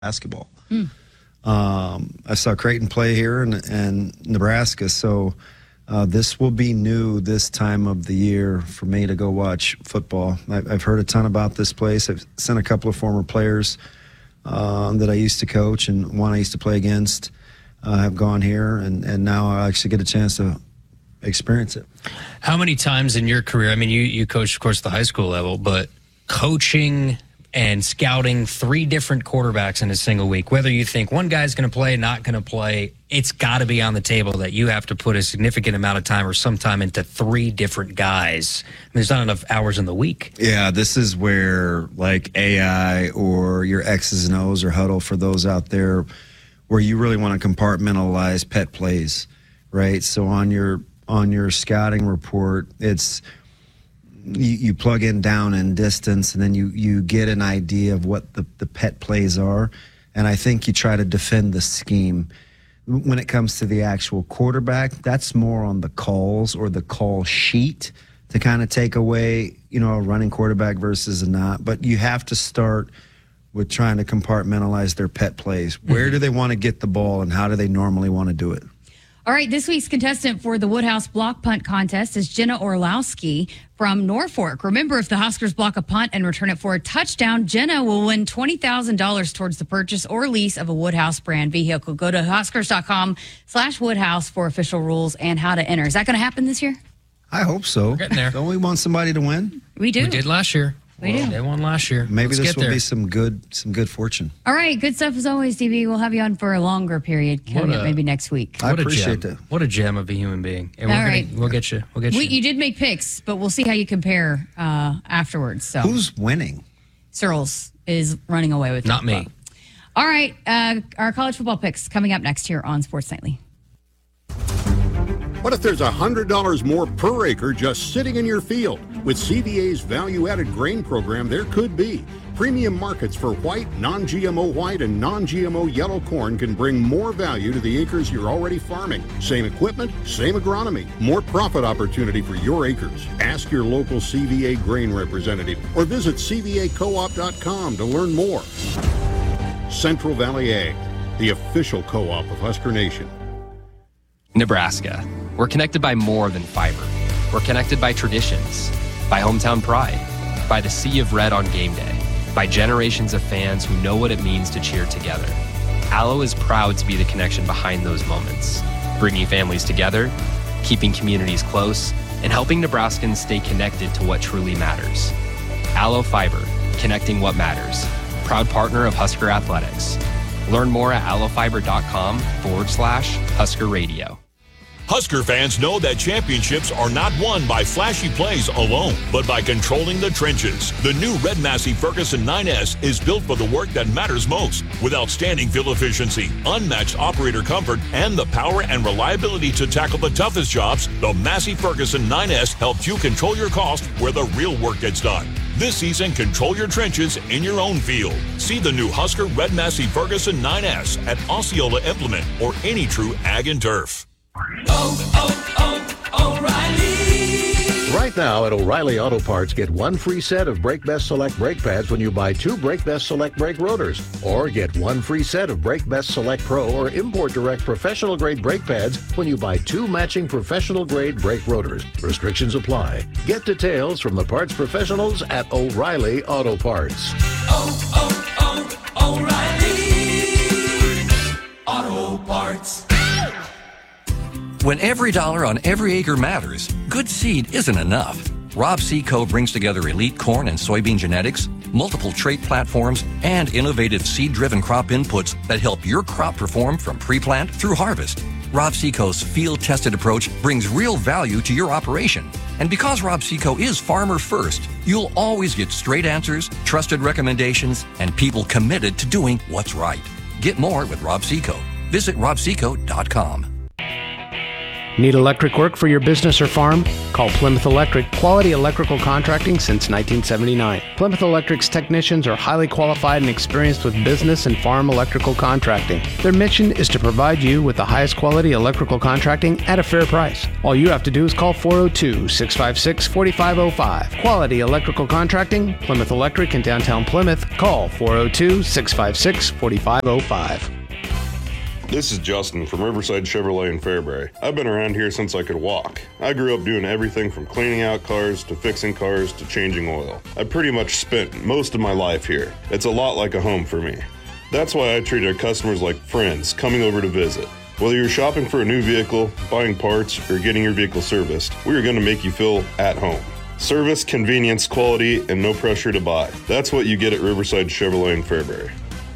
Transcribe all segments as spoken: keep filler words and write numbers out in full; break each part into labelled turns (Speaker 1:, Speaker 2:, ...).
Speaker 1: basketball. Mm. Um, I saw Creighton play here in, in Nebraska, so uh, this will be new this time of the year for me to go watch football. I've, I've heard a ton about this place. I've sent a couple of former players um, that I used to coach and one I used to play against uh, have gone here, and, and now I actually get a chance to experience it.
Speaker 2: How many times in your career, I mean, you, you coached, of course, at the high school level, but coaching and scouting three different quarterbacks in a single week, whether you think one guy's going to play, not going to play, it's got to be on the table that you have to put a significant amount of time or some time into three different guys. I mean, there's not enough hours in the week.
Speaker 1: Yeah, this is where like A I or your X's and O's or Huddle, for those out there, where you really want to compartmentalize pet plays, right? So on your on your scouting report, it's You, you plug in down and distance, and then you, you get an idea of what the, the pet plays are. And I think you try to defend the scheme. When it comes to the actual quarterback, that's more on the calls or the call sheet to kind of take away, you know, a running quarterback versus a not. But you have to start with trying to compartmentalize their pet plays. Where mm-hmm. do they want to get the ball, and how do they normally want to do it?
Speaker 3: All right, this week's contestant for the Woodhouse Block Punt Contest is Jenna Orlowski from Norfolk. Remember, if the Huskers block a punt and return it for a touchdown, Jenna will win twenty thousand dollars towards the purchase or lease of a Woodhouse brand vehicle. Go to Huskers.com slash Woodhouse for official rules and how to enter. Is that going to happen this year?
Speaker 1: I hope so.
Speaker 2: We're getting there.
Speaker 1: Don't we want somebody to win?
Speaker 3: We do.
Speaker 2: We did last year.
Speaker 3: We
Speaker 2: well,
Speaker 3: do.
Speaker 2: They won last year.
Speaker 1: Maybe
Speaker 2: Let's
Speaker 1: this
Speaker 2: get
Speaker 1: will
Speaker 2: there.
Speaker 1: be some good some good fortune.
Speaker 3: All right, good stuff as always, D B. We'll have you on for a longer period coming
Speaker 2: a,
Speaker 3: up maybe next week.
Speaker 1: I
Speaker 2: what
Speaker 1: appreciate
Speaker 2: a gem.
Speaker 1: that.
Speaker 2: What a gem of a human being. And
Speaker 3: All
Speaker 2: we're
Speaker 3: right.
Speaker 2: gonna, we'll get you. We'll get
Speaker 3: We,
Speaker 2: you.
Speaker 3: you did make picks, but we'll see how you compare uh, afterwards. So
Speaker 1: Who's winning?
Speaker 3: Searles is running away with it.
Speaker 2: Not me.
Speaker 3: All right, uh, our college football picks coming up next here on Sports Nightly.
Speaker 4: What if there's one hundred dollars more per acre just sitting in your field? With C V A's value-added grain program, there could be. Premium markets for white, non-G M O white, and non-G M O yellow corn can bring more value to the acres you're already farming. Same equipment, same agronomy, more profit opportunity for your acres. Ask your local C V A grain representative or visit C V A co op dot com to learn more. Central Valley Ag, the official co-op of Husker Nation.
Speaker 5: Nebraska. We're connected by more than fiber. We're connected by traditions, by hometown pride, by the sea of red on game day, by generations of fans who know what it means to cheer together. Allo is proud to be the connection behind those moments, bringing families together, keeping communities close, and helping Nebraskans stay connected to what truly matters. Allo Fiber, connecting what matters. Proud partner of Husker Athletics. Learn more at allofiber.com forward slash Husker Radio.
Speaker 6: Husker fans know that championships are not won by flashy plays alone, but by controlling the trenches. The new Red Massey Ferguson nine S is built for the work that matters most, with outstanding fuel efficiency, unmatched operator comfort, and the power and reliability to tackle the toughest jobs. The Massey Ferguson nine S helps you control your cost where the real work gets done. This season, control your trenches in your own field. See the new Husker Red Massey Ferguson nine S at Osceola Implement or any true ag and turf.
Speaker 7: Oh, oh, oh, O'Reilly.
Speaker 8: Right now at O'Reilly Auto Parts, get one free set of Brake Best Select brake pads when you buy two Brake Best Select brake rotors. Or get one free set of Brake Best Select Pro or Import Direct professional grade brake pads when you buy two matching professional grade brake rotors. Restrictions apply. Get details from the parts professionals at O'Reilly Auto Parts.
Speaker 7: Oh, oh, oh, O'Reilly Auto Parts.
Speaker 9: When every dollar on every acre matters, good seed isn't enough. Rob Seco brings together elite corn and soybean genetics, multiple trait platforms, and innovative seed-driven crop inputs that help your crop perform from pre-plant through harvest. Rob Seco's field-tested approach brings real value to your operation. And because Rob Seco is farmer first, you'll always get straight answers, trusted recommendations, and people committed to doing what's right. Get more with Rob Seco. Visit rob seco dot com.
Speaker 10: Need electric work for your business or farm? Call Call Plymouth Electric, quality electrical contracting since nineteen seventy-nine. Plymouth Electric's technicians are highly qualified and experienced with business and farm electrical contracting. Their mission is to provide you with the highest quality electrical contracting at a fair price. All you have to do is call four oh two, six five six, four five oh five. Quality electrical contracting, Plymouth Electric in downtown Plymouth. Call four oh two, six five six, four five oh five.
Speaker 11: This is Justin from Riverside Chevrolet in Fairbury. I've been around here since I could walk. I grew up doing everything from cleaning out cars to fixing cars to changing oil. I pretty much spent most of my life here. It's a lot like a home for me. That's why I treat our customers like friends coming over to visit. Whether you're shopping for a new vehicle, buying parts, or getting your vehicle serviced, we are going to make you feel at home. Service, convenience, quality, and no pressure to buy. That's what you get at Riverside Chevrolet in Fairbury.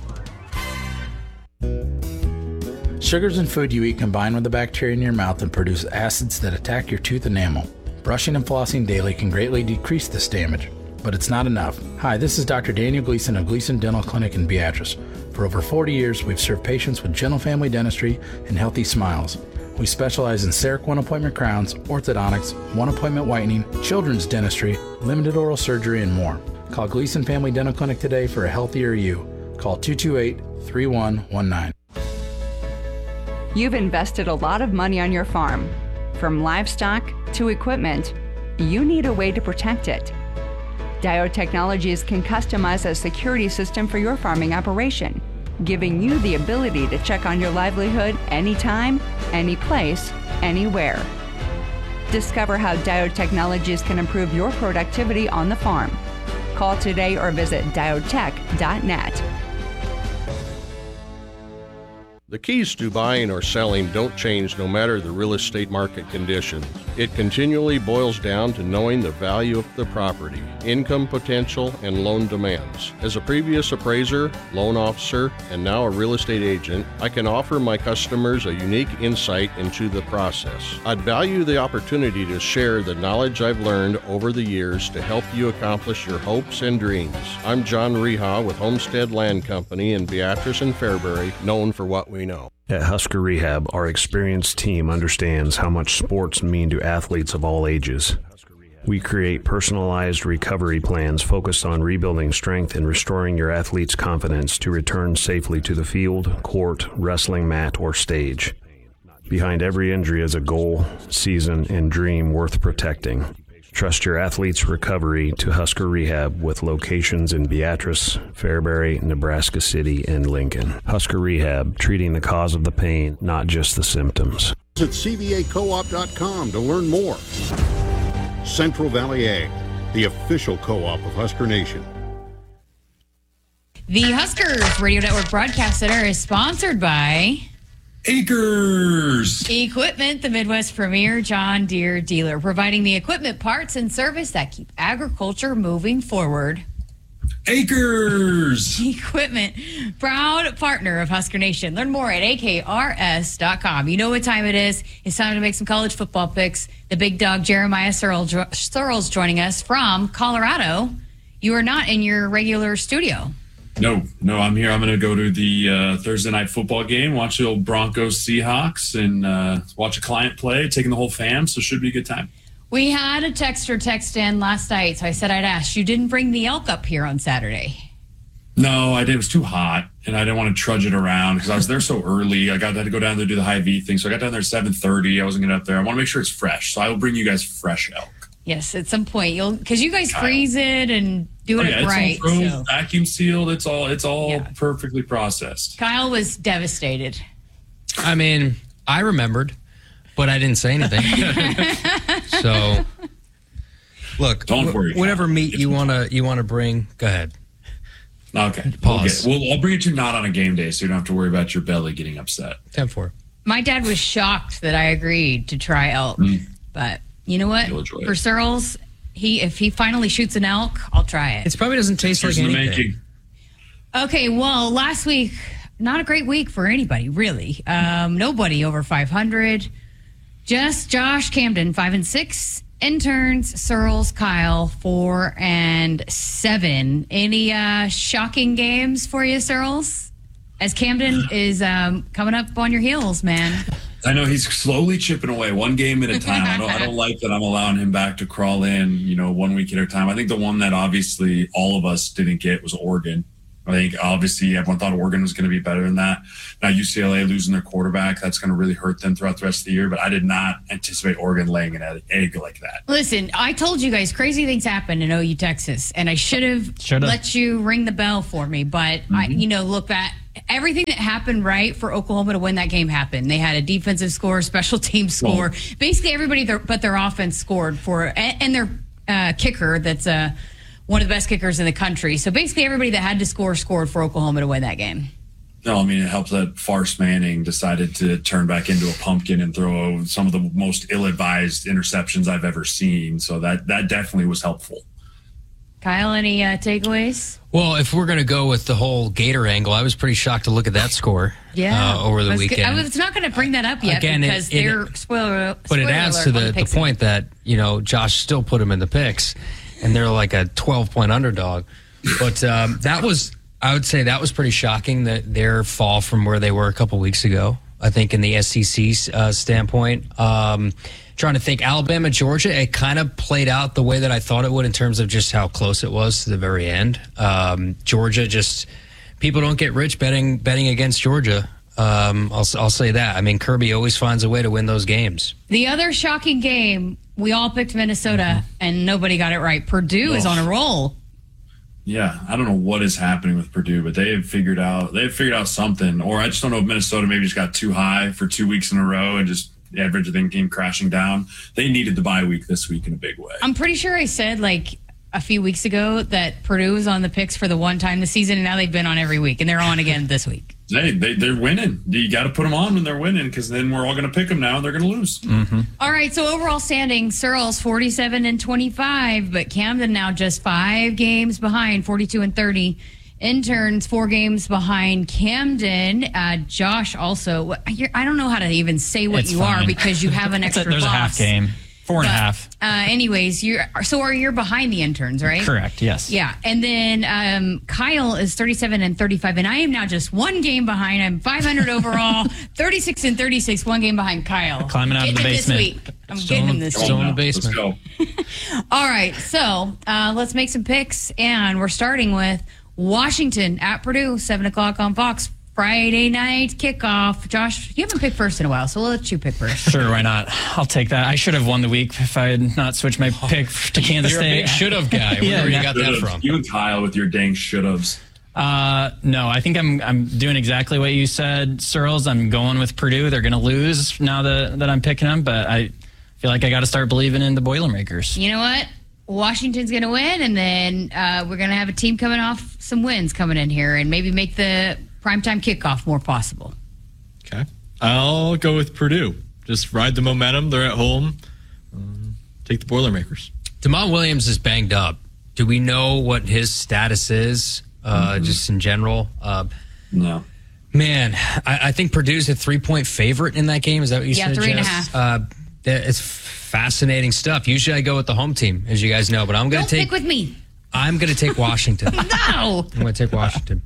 Speaker 12: Sugars and food you eat combine with the bacteria in your mouth and produce acids that attack your tooth enamel. Brushing and flossing daily can greatly decrease this damage, but it's not enough. Hi, this is Doctor Daniel Gleason of Gleason Dental Clinic in Beatrice. For over forty years, we've served patients with gentle family dentistry and healthy smiles. We specialize in CEREC one-appointment crowns, orthodontics, one-appointment whitening, children's dentistry, limited oral surgery, and more. Call Gleason Family Dental Clinic today for a healthier you. Call two two eight, three one one nine.
Speaker 13: You've invested a lot of money on your farm. From livestock to equipment, you need a way to protect it. Diode Technologies can customize a security system for your farming operation, giving you the ability to check on your livelihood anytime, any place, anywhere. Discover how Diode Technologies can improve your productivity on the farm. Call today or visit diode tech dot net.
Speaker 14: The keys to buying or selling don't change no matter the real estate market conditions. It continually boils down to knowing the value of the property, income potential, and loan demands. As a previous appraiser, loan officer, and now a real estate agent, I can offer my customers a unique insight into the process. I'd value the opportunity to share the knowledge I've learned over the years to help you accomplish your hopes and dreams. I'm John Reha with Homestead Land Company in Beatrice and Fairbury, known for what we know.
Speaker 15: At Husker Rehab, our experienced team understands how much sports mean to athletes of all ages. We create personalized recovery plans focused on rebuilding strength and restoring your athlete's confidence to return safely to the field, court, wrestling mat, or stage. Behind every injury is a goal, season, and dream worth protecting. Trust your athlete's recovery to Husker Rehab with locations in Beatrice, Fairbury, Nebraska City, and Lincoln. Husker Rehab, treating the cause of the pain, not just the symptoms.
Speaker 4: Visit C V A co op dot com to learn more. Central Valley Ag, the official co-op of Husker Nation.
Speaker 3: The Huskers Radio Network Broadcast Center is sponsored by
Speaker 16: Acres
Speaker 3: Equipment, the Midwest premier John Deere dealer, providing the equipment, parts, and service that keep agriculture moving forward.
Speaker 16: Acres
Speaker 3: Equipment, proud partner of Husker Nation. Learn more at A K R S dot com. You know what time it is. It's time to make some college football picks. The big dog, Jeremiah Searle, Searle's joining us from Colorado. You are not in your regular studio.
Speaker 16: No, no, I'm here. I'm going to go to the uh, Thursday night football game, watch the old Broncos Seahawks, and uh, watch a client play, taking the whole fam, so it should be a good time.
Speaker 3: We had a texter text in last night, so I said I'd ask. You didn't bring the elk up here on Saturday.
Speaker 16: No, I did. It was too hot, and I didn't want to trudge it around because I was there so early. I got had to go down there to do the high V thing, so I got down there at seven thirty. I wasn't going to get up there. I want to make sure it's fresh, so I will bring you guys fresh elk.
Speaker 3: Yes, at some point you'll because you guys freeze it and do
Speaker 16: oh,
Speaker 3: it
Speaker 16: yeah,
Speaker 3: right.
Speaker 16: It's all frozen,
Speaker 3: so.
Speaker 16: vacuum sealed. It's all it's all
Speaker 3: Yeah.
Speaker 16: perfectly processed.
Speaker 3: Kyle was devastated.
Speaker 2: I mean, I remembered, but I didn't say anything. So, look,
Speaker 16: Don't worry,
Speaker 2: wh- whatever meat you wanna you wanna bring, go ahead.
Speaker 16: Okay,
Speaker 2: Pause.
Speaker 16: Okay. Well, I'll bring it to you not on a game day, so you don't have to worry about your belly getting upset.
Speaker 2: ten four.
Speaker 3: My dad was shocked that I agreed to try elk, but you know what?
Speaker 16: You'll enjoy it.
Speaker 3: For Searles, he if he finally shoots an elk, I'll try it.
Speaker 2: It probably doesn't taste
Speaker 16: Here's
Speaker 2: like
Speaker 16: the
Speaker 2: anything.
Speaker 16: making.
Speaker 3: Okay, well, last week, not a great week for anybody, really. Um, nobody over five hundred. Just Josh Camden, five and six. Interns, Searles, Kyle, four and seven. Any uh, shocking games for you, Searles? As Camden is um, coming up on your heels, man.
Speaker 16: I know he's slowly chipping away, one game at a time. I don't, I don't like that I'm allowing him back to crawl in, you know, one week at a time. I think the one that obviously all of us didn't get was Oregon. I think obviously everyone thought Oregon was going to be better than that. Now U C L A losing their quarterback, that's going to really hurt them throughout the rest of the year. But I did not anticipate Oregon laying an egg like that.
Speaker 3: Listen, I told you guys crazy things happen in O U, Texas, and I should have let you ring the bell for me. But mm-hmm. I, you know, look at everything that happened right for Oklahoma to win that game happened. They had a defensive score, special team score. Well, basically, everybody there, but their offense scored for, and, and their uh, kicker. That's a. Uh, one of the best kickers in the country. So basically everybody that had to score scored for Oklahoma to win that game.
Speaker 16: No, I mean, it helps that Farce Manning decided to turn back into a pumpkin and throw some of the most ill-advised interceptions I've ever seen. So that, that definitely was helpful.
Speaker 3: Kyle, any uh, takeaways?
Speaker 2: Well, if we're going to go with the whole Gator angle, I was pretty shocked to look at that score
Speaker 3: yeah.
Speaker 2: uh, over the
Speaker 3: I
Speaker 2: weekend.
Speaker 3: I was not going to bring that up yet
Speaker 2: Again,
Speaker 3: because
Speaker 2: it, it,
Speaker 3: they're spoiler.
Speaker 2: But it adds to the, the point that, you know, Josh still put him in the picks. And they're like a twelve-point underdog. But um, that was, I would say that was pretty shocking, that their fall from where they were a couple weeks ago, I think, in the S E C uh, standpoint. Um, trying to think, Alabama, Georgia, it kind of played out the way that I thought it would in terms of just how close it was to the very end. Um, Georgia just, people don't get rich betting betting against Georgia. Um, I'll, I'll say that. I mean, Kirby always finds a way to win those games.
Speaker 3: The other shocking game, we all picked Minnesota, mm-hmm. and nobody got it right. Purdue oh. is on a roll.
Speaker 16: Yeah, I don't know what is happening with Purdue, but they have figured out they have figured out something. Or I just don't know if Minnesota maybe just got too high for two weeks in a row and just everything came crashing down. They needed the bye week this week in a big way.
Speaker 3: I'm pretty sure I said like a few weeks ago that Purdue was on the picks for the one time this season, and now they've been on every week, and they're on again this week.
Speaker 16: Hey, they, they're winning. You got to put them on when they're winning, because then we're all going to pick them now, and they're going to lose.
Speaker 2: Mm-hmm.
Speaker 3: All right, so overall standing, Searles forty-seven and twenty-five, but Camden now just five games behind, forty-two and thirty. Interns four games behind Camden. Uh, Josh also, you're, I don't know how to even say what
Speaker 17: it's
Speaker 3: you
Speaker 17: fine.
Speaker 3: are because you have an extra
Speaker 17: a, There's
Speaker 3: loss.
Speaker 17: a half game. Four and
Speaker 3: but,
Speaker 17: a half.
Speaker 3: Uh, anyways, you're so are you behind the interns, right?
Speaker 17: Correct. Yes.
Speaker 3: Yeah, and then um, Kyle is thirty-seven and thirty-five, and I am now just one game behind. I'm five hundred overall, thirty-six and thirty-six, one game behind Kyle.
Speaker 17: Climbing out of the basement.
Speaker 3: This week. I'm
Speaker 2: still
Speaker 3: getting
Speaker 2: in,
Speaker 3: him this
Speaker 2: still
Speaker 3: week.
Speaker 2: in the basement.
Speaker 16: Let's go.
Speaker 3: All right, so uh, let's make some picks, and we're starting with Washington at Purdue, seven o'clock on Fox. Friday night kickoff. Josh, you haven't picked first in a while, so we'll let you pick first.
Speaker 17: Sure, why not? I'll take that. I should have won the week if I had not switched my pick to Kansas
Speaker 2: You're
Speaker 17: State.
Speaker 2: a big should-have guy. Where
Speaker 17: yeah,
Speaker 2: you got that
Speaker 16: Should've.
Speaker 2: from?
Speaker 16: You and Kyle with your dang should-haves.
Speaker 17: Uh, no, I think I'm I'm doing exactly what you said, Searles. I'm going with Purdue. They're going to lose now that, that I'm picking them, but I feel like I got to start believing in the Boilermakers.
Speaker 3: You know what? Washington's going to win, and then uh, we're going to have a team coming off some wins coming in here and maybe make the primetime kickoff more possible.
Speaker 18: Okay. I'll go with Purdue. Just ride the momentum. They're at home. Um, take the Boilermakers.
Speaker 2: Damon Williams is banged up. Do we know what his status is, uh, mm-hmm. just in general? Uh,
Speaker 16: no.
Speaker 2: Man, I, I think Purdue's a three-point favorite in that game. Is that what you
Speaker 3: yeah,
Speaker 2: said,
Speaker 3: three
Speaker 2: Jess?
Speaker 3: and a half.
Speaker 2: Uh, it's fascinating stuff. Usually I go with the home team, as you guys know, but I'm going to take...
Speaker 3: pick with me.
Speaker 2: I'm going to take Washington.
Speaker 3: No!
Speaker 2: I'm going to take Washington.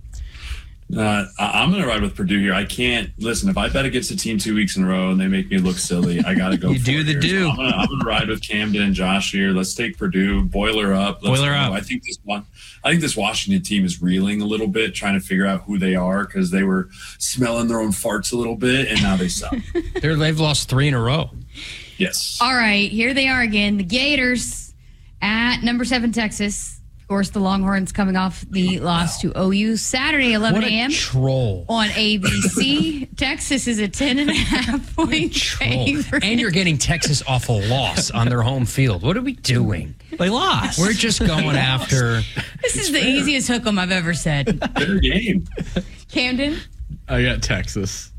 Speaker 16: Uh, I- I'm going to ride with Purdue here. I can't listen. If I bet against a team two weeks in a row and they make me look silly, I got to go.
Speaker 2: You
Speaker 16: for
Speaker 2: do
Speaker 16: it
Speaker 2: the
Speaker 16: here.
Speaker 2: do.
Speaker 16: So I'm going to ride with Camden and Josh here. Let's take Purdue. Boiler up. Let's
Speaker 17: Boiler
Speaker 16: go.
Speaker 17: up.
Speaker 16: I think this one. I think this Washington team is reeling a little bit, trying to figure out who they are because they were smelling their own farts a little bit, and now they suck.
Speaker 2: They're, they've lost three in a row.
Speaker 16: Yes.
Speaker 3: All right, here they are again. The Gators at number seven, Texas. Of course, the Longhorns coming off the loss to O U Saturday, eleven a.m.
Speaker 2: troll.
Speaker 3: on A B C. Texas is a ten and a half point favorite.
Speaker 2: And you're getting Texas off a loss on their home field. What are we doing?
Speaker 17: They lost.
Speaker 2: We're just going after.
Speaker 3: This is the easiest hook 'em I've ever said.
Speaker 16: Fair game.
Speaker 3: Camden,
Speaker 18: I got Texas.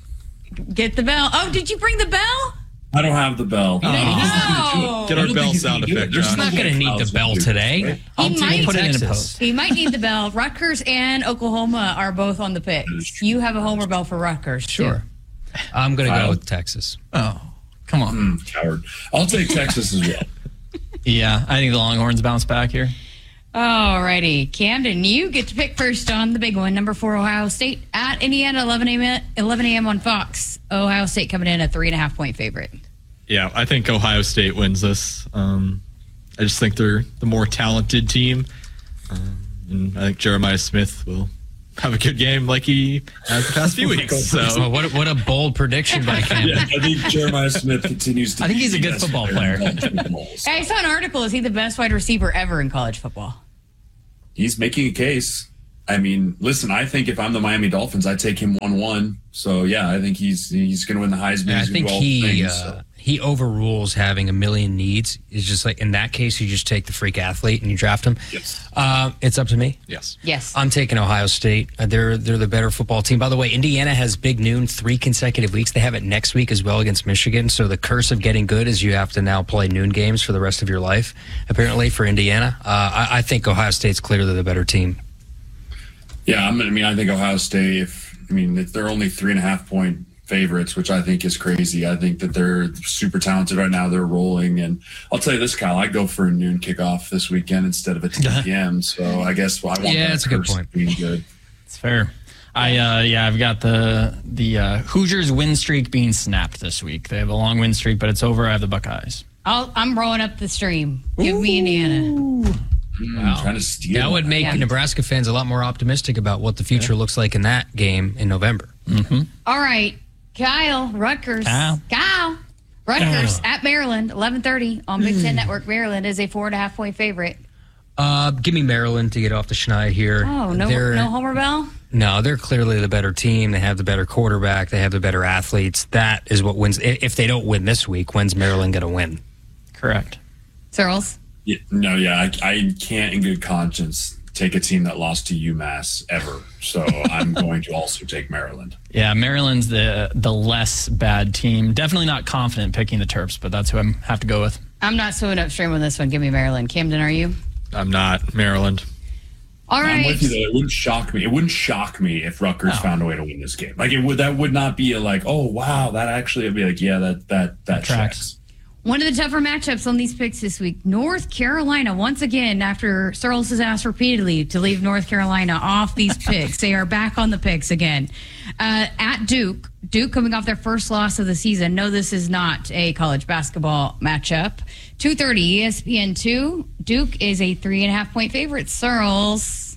Speaker 3: get the bell. Oh, did you bring the bell?
Speaker 16: I don't have the bell.
Speaker 3: Oh.
Speaker 18: Get our bell sound effect,
Speaker 2: They're
Speaker 18: Josh.
Speaker 2: not going to need the bell today.
Speaker 3: He might,
Speaker 17: put it in a post.
Speaker 3: he might need the bell. Rutgers and Oklahoma are both on the picks. You have a homer bell for Rutgers. too.
Speaker 2: Sure. I'm going to go
Speaker 16: Kyle?
Speaker 2: with Texas.
Speaker 17: Oh, come on.
Speaker 16: Mm, coward. I'll take Texas as well.
Speaker 17: Yeah, I think the Longhorns bounce back here.
Speaker 3: All righty. Camden, you get to pick first on the big one. Number four, Ohio State at Indiana, eleven a.m. on Fox. Ohio State coming in a three and a half point favorite.
Speaker 18: Yeah, I think Ohio State wins this. Um, I just think they're the more talented team. Um, and I think Jeremiah Smith will have a good game like he has the past few weeks. So
Speaker 2: well, what, a, what a bold prediction by Camden.
Speaker 16: Yeah, I think Jeremiah Smith continues to
Speaker 17: I think
Speaker 16: be
Speaker 17: he's a
Speaker 16: the
Speaker 17: good
Speaker 16: best
Speaker 17: football
Speaker 16: player.
Speaker 3: Hey, I saw an article. Is he the best wide receiver ever in college football?
Speaker 16: He's making a case. I mean, listen, I think if I'm the Miami Dolphins, I'd take him one one. So, yeah, I think he's he's going to win the Heisman.
Speaker 2: Yeah, I
Speaker 16: He's gonna
Speaker 2: think
Speaker 16: do all the
Speaker 2: he
Speaker 16: things,
Speaker 2: uh,
Speaker 16: so.
Speaker 2: he overrules having a million needs. It's just like in that case, you just take the freak athlete and you draft him.
Speaker 16: Yes.
Speaker 2: Uh, it's up to me.
Speaker 18: Yes.
Speaker 3: Yes.
Speaker 2: I'm taking Ohio State. Uh, they're they're the better football team. By the way, Indiana has Big Noon three consecutive weeks. They have it next week as well against Michigan. So the curse of getting good is you have to now play noon games for the rest of your life. Apparently for Indiana, uh, I, I think Ohio State's clearly the better team.
Speaker 16: Yeah, I mean, I think Ohio State, if, I mean, if they're only three and a half point favorites, which I think is crazy. I think that they're super talented right now. They're rolling. And I'll tell you this, Kyle, I go for a noon kickoff this weekend instead of a ten p.m. So I guess well, I want
Speaker 2: Yeah,
Speaker 16: that
Speaker 2: that's a good
Speaker 16: curse
Speaker 2: point.
Speaker 16: being good.
Speaker 17: It's fair. I uh, yeah, I've got the the uh, Hoosiers win streak being snapped this week. They have a long win streak, but it's over. I have the Buckeyes.
Speaker 3: I'll, I'm rolling up the stream. Give me Indiana.
Speaker 16: Wow. Trying to steal.
Speaker 2: That would make
Speaker 3: Yeah.
Speaker 2: Nebraska fans a lot more optimistic about what the future looks like in that game in November.
Speaker 17: Mm-hmm.
Speaker 3: All right, Kyle, Rutgers.
Speaker 2: Kyle.
Speaker 3: Kyle. Rutgers at Maryland, eleven thirty on Big Ten Network. Maryland is a four and a half point favorite.
Speaker 2: Uh, give me Maryland to get off the schneid here.
Speaker 3: Oh, no,
Speaker 2: They're-
Speaker 3: no Homer Bell?
Speaker 2: No, they're clearly the better team. They have the better quarterback. They have the better athletes. That is what wins. I- If they don't win this week, when's Maryland going to win?
Speaker 17: Correct.
Speaker 3: Searles?
Speaker 16: Yeah, no, yeah, I, I can't in good conscience take a team that lost to UMass ever. So I'm going to also take Maryland.
Speaker 17: Yeah, Maryland's the the less bad team. Definitely not confident picking the Terps, but that's who I have to go with.
Speaker 3: I'm not swimming upstream on this one. Give me Maryland. Camden, are you?
Speaker 18: I'm not. Maryland.
Speaker 3: All right.
Speaker 16: I'm with you, though. It wouldn't shock me. It wouldn't shock me if Rutgers found a way to win this game. Like it would. That would not be a like, oh wow, that actually would be like, yeah, that that that tracks.
Speaker 3: One of the tougher matchups on these picks this week. North Carolina, once again, after Searles has asked repeatedly to leave North Carolina off these picks, they are back on the picks again. Uh, at Duke, Duke coming off their first loss of the season. No, this is not a college basketball matchup. two thirty E S P N two. Duke is a three and a half point favorite. Searles.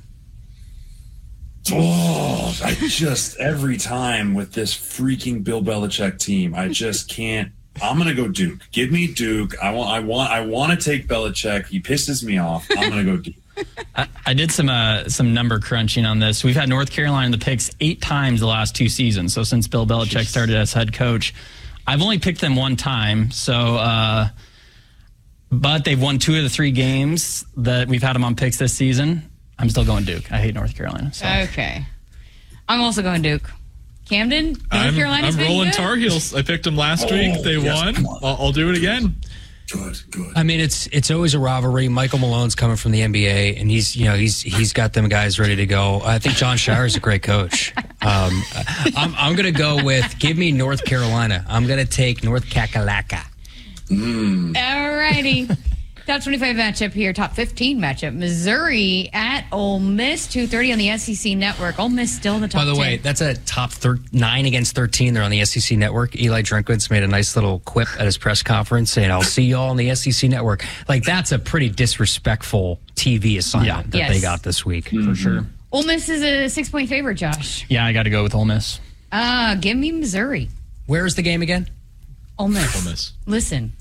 Speaker 16: Oh, I just every time with this freaking Bill Belichick team, I just can't. I'm gonna go Duke. Give me Duke. I want. I want. I want to take Belichick. He pisses me off. I'm gonna go Duke.
Speaker 17: I, I did some uh, some number crunching on this. We've had North Carolina in the picks eight times the last two seasons. So since Bill Belichick started as head coach, I've only picked them one time. So, uh, but they've won two of the three games that we've had them on picks this season. I'm still going Duke. I hate North Carolina. So.
Speaker 3: Okay. I'm also going Duke. Camden, North
Speaker 18: I'm,
Speaker 3: Carolina's
Speaker 18: I'm
Speaker 3: been
Speaker 18: rolling
Speaker 3: good.
Speaker 18: Tar Heels. I picked them last
Speaker 2: Oh,
Speaker 18: week. They
Speaker 2: yes,
Speaker 18: won.
Speaker 2: come on.
Speaker 18: I'll, I'll do it again.
Speaker 16: Good, good.
Speaker 2: I mean, it's it's always a rivalry. Michael Malone's coming from the N B A, and he's you know he's he's got them guys ready to go. I think John Shire's a great coach. Um, I'm I'm gonna go with give me North Carolina. I'm gonna take North Kakalaka.
Speaker 16: Mm.
Speaker 3: All righty. Top twenty-five matchup here. Top fifteen matchup. Missouri at Ole Miss. two thirty on the S E C Network. Ole Miss still in the top
Speaker 2: By the
Speaker 3: ten.
Speaker 2: way, that's a top thir- nine against thirteen. They're on the S E C Network. Eli Drinkwitz made a nice little quip at his press conference saying, "I'll see y'all on the S E C Network." Like that's a pretty disrespectful T V assignment
Speaker 17: Yeah.
Speaker 2: that
Speaker 3: Yes.
Speaker 2: they got this week
Speaker 17: For sure.
Speaker 3: Ole Miss is a six-point favorite, Josh.
Speaker 17: Yeah, I got to go with Ole Miss.
Speaker 3: Uh, give me Missouri.
Speaker 2: Where is the game again?
Speaker 3: Ole Miss.
Speaker 18: Ole Miss.
Speaker 3: Listen.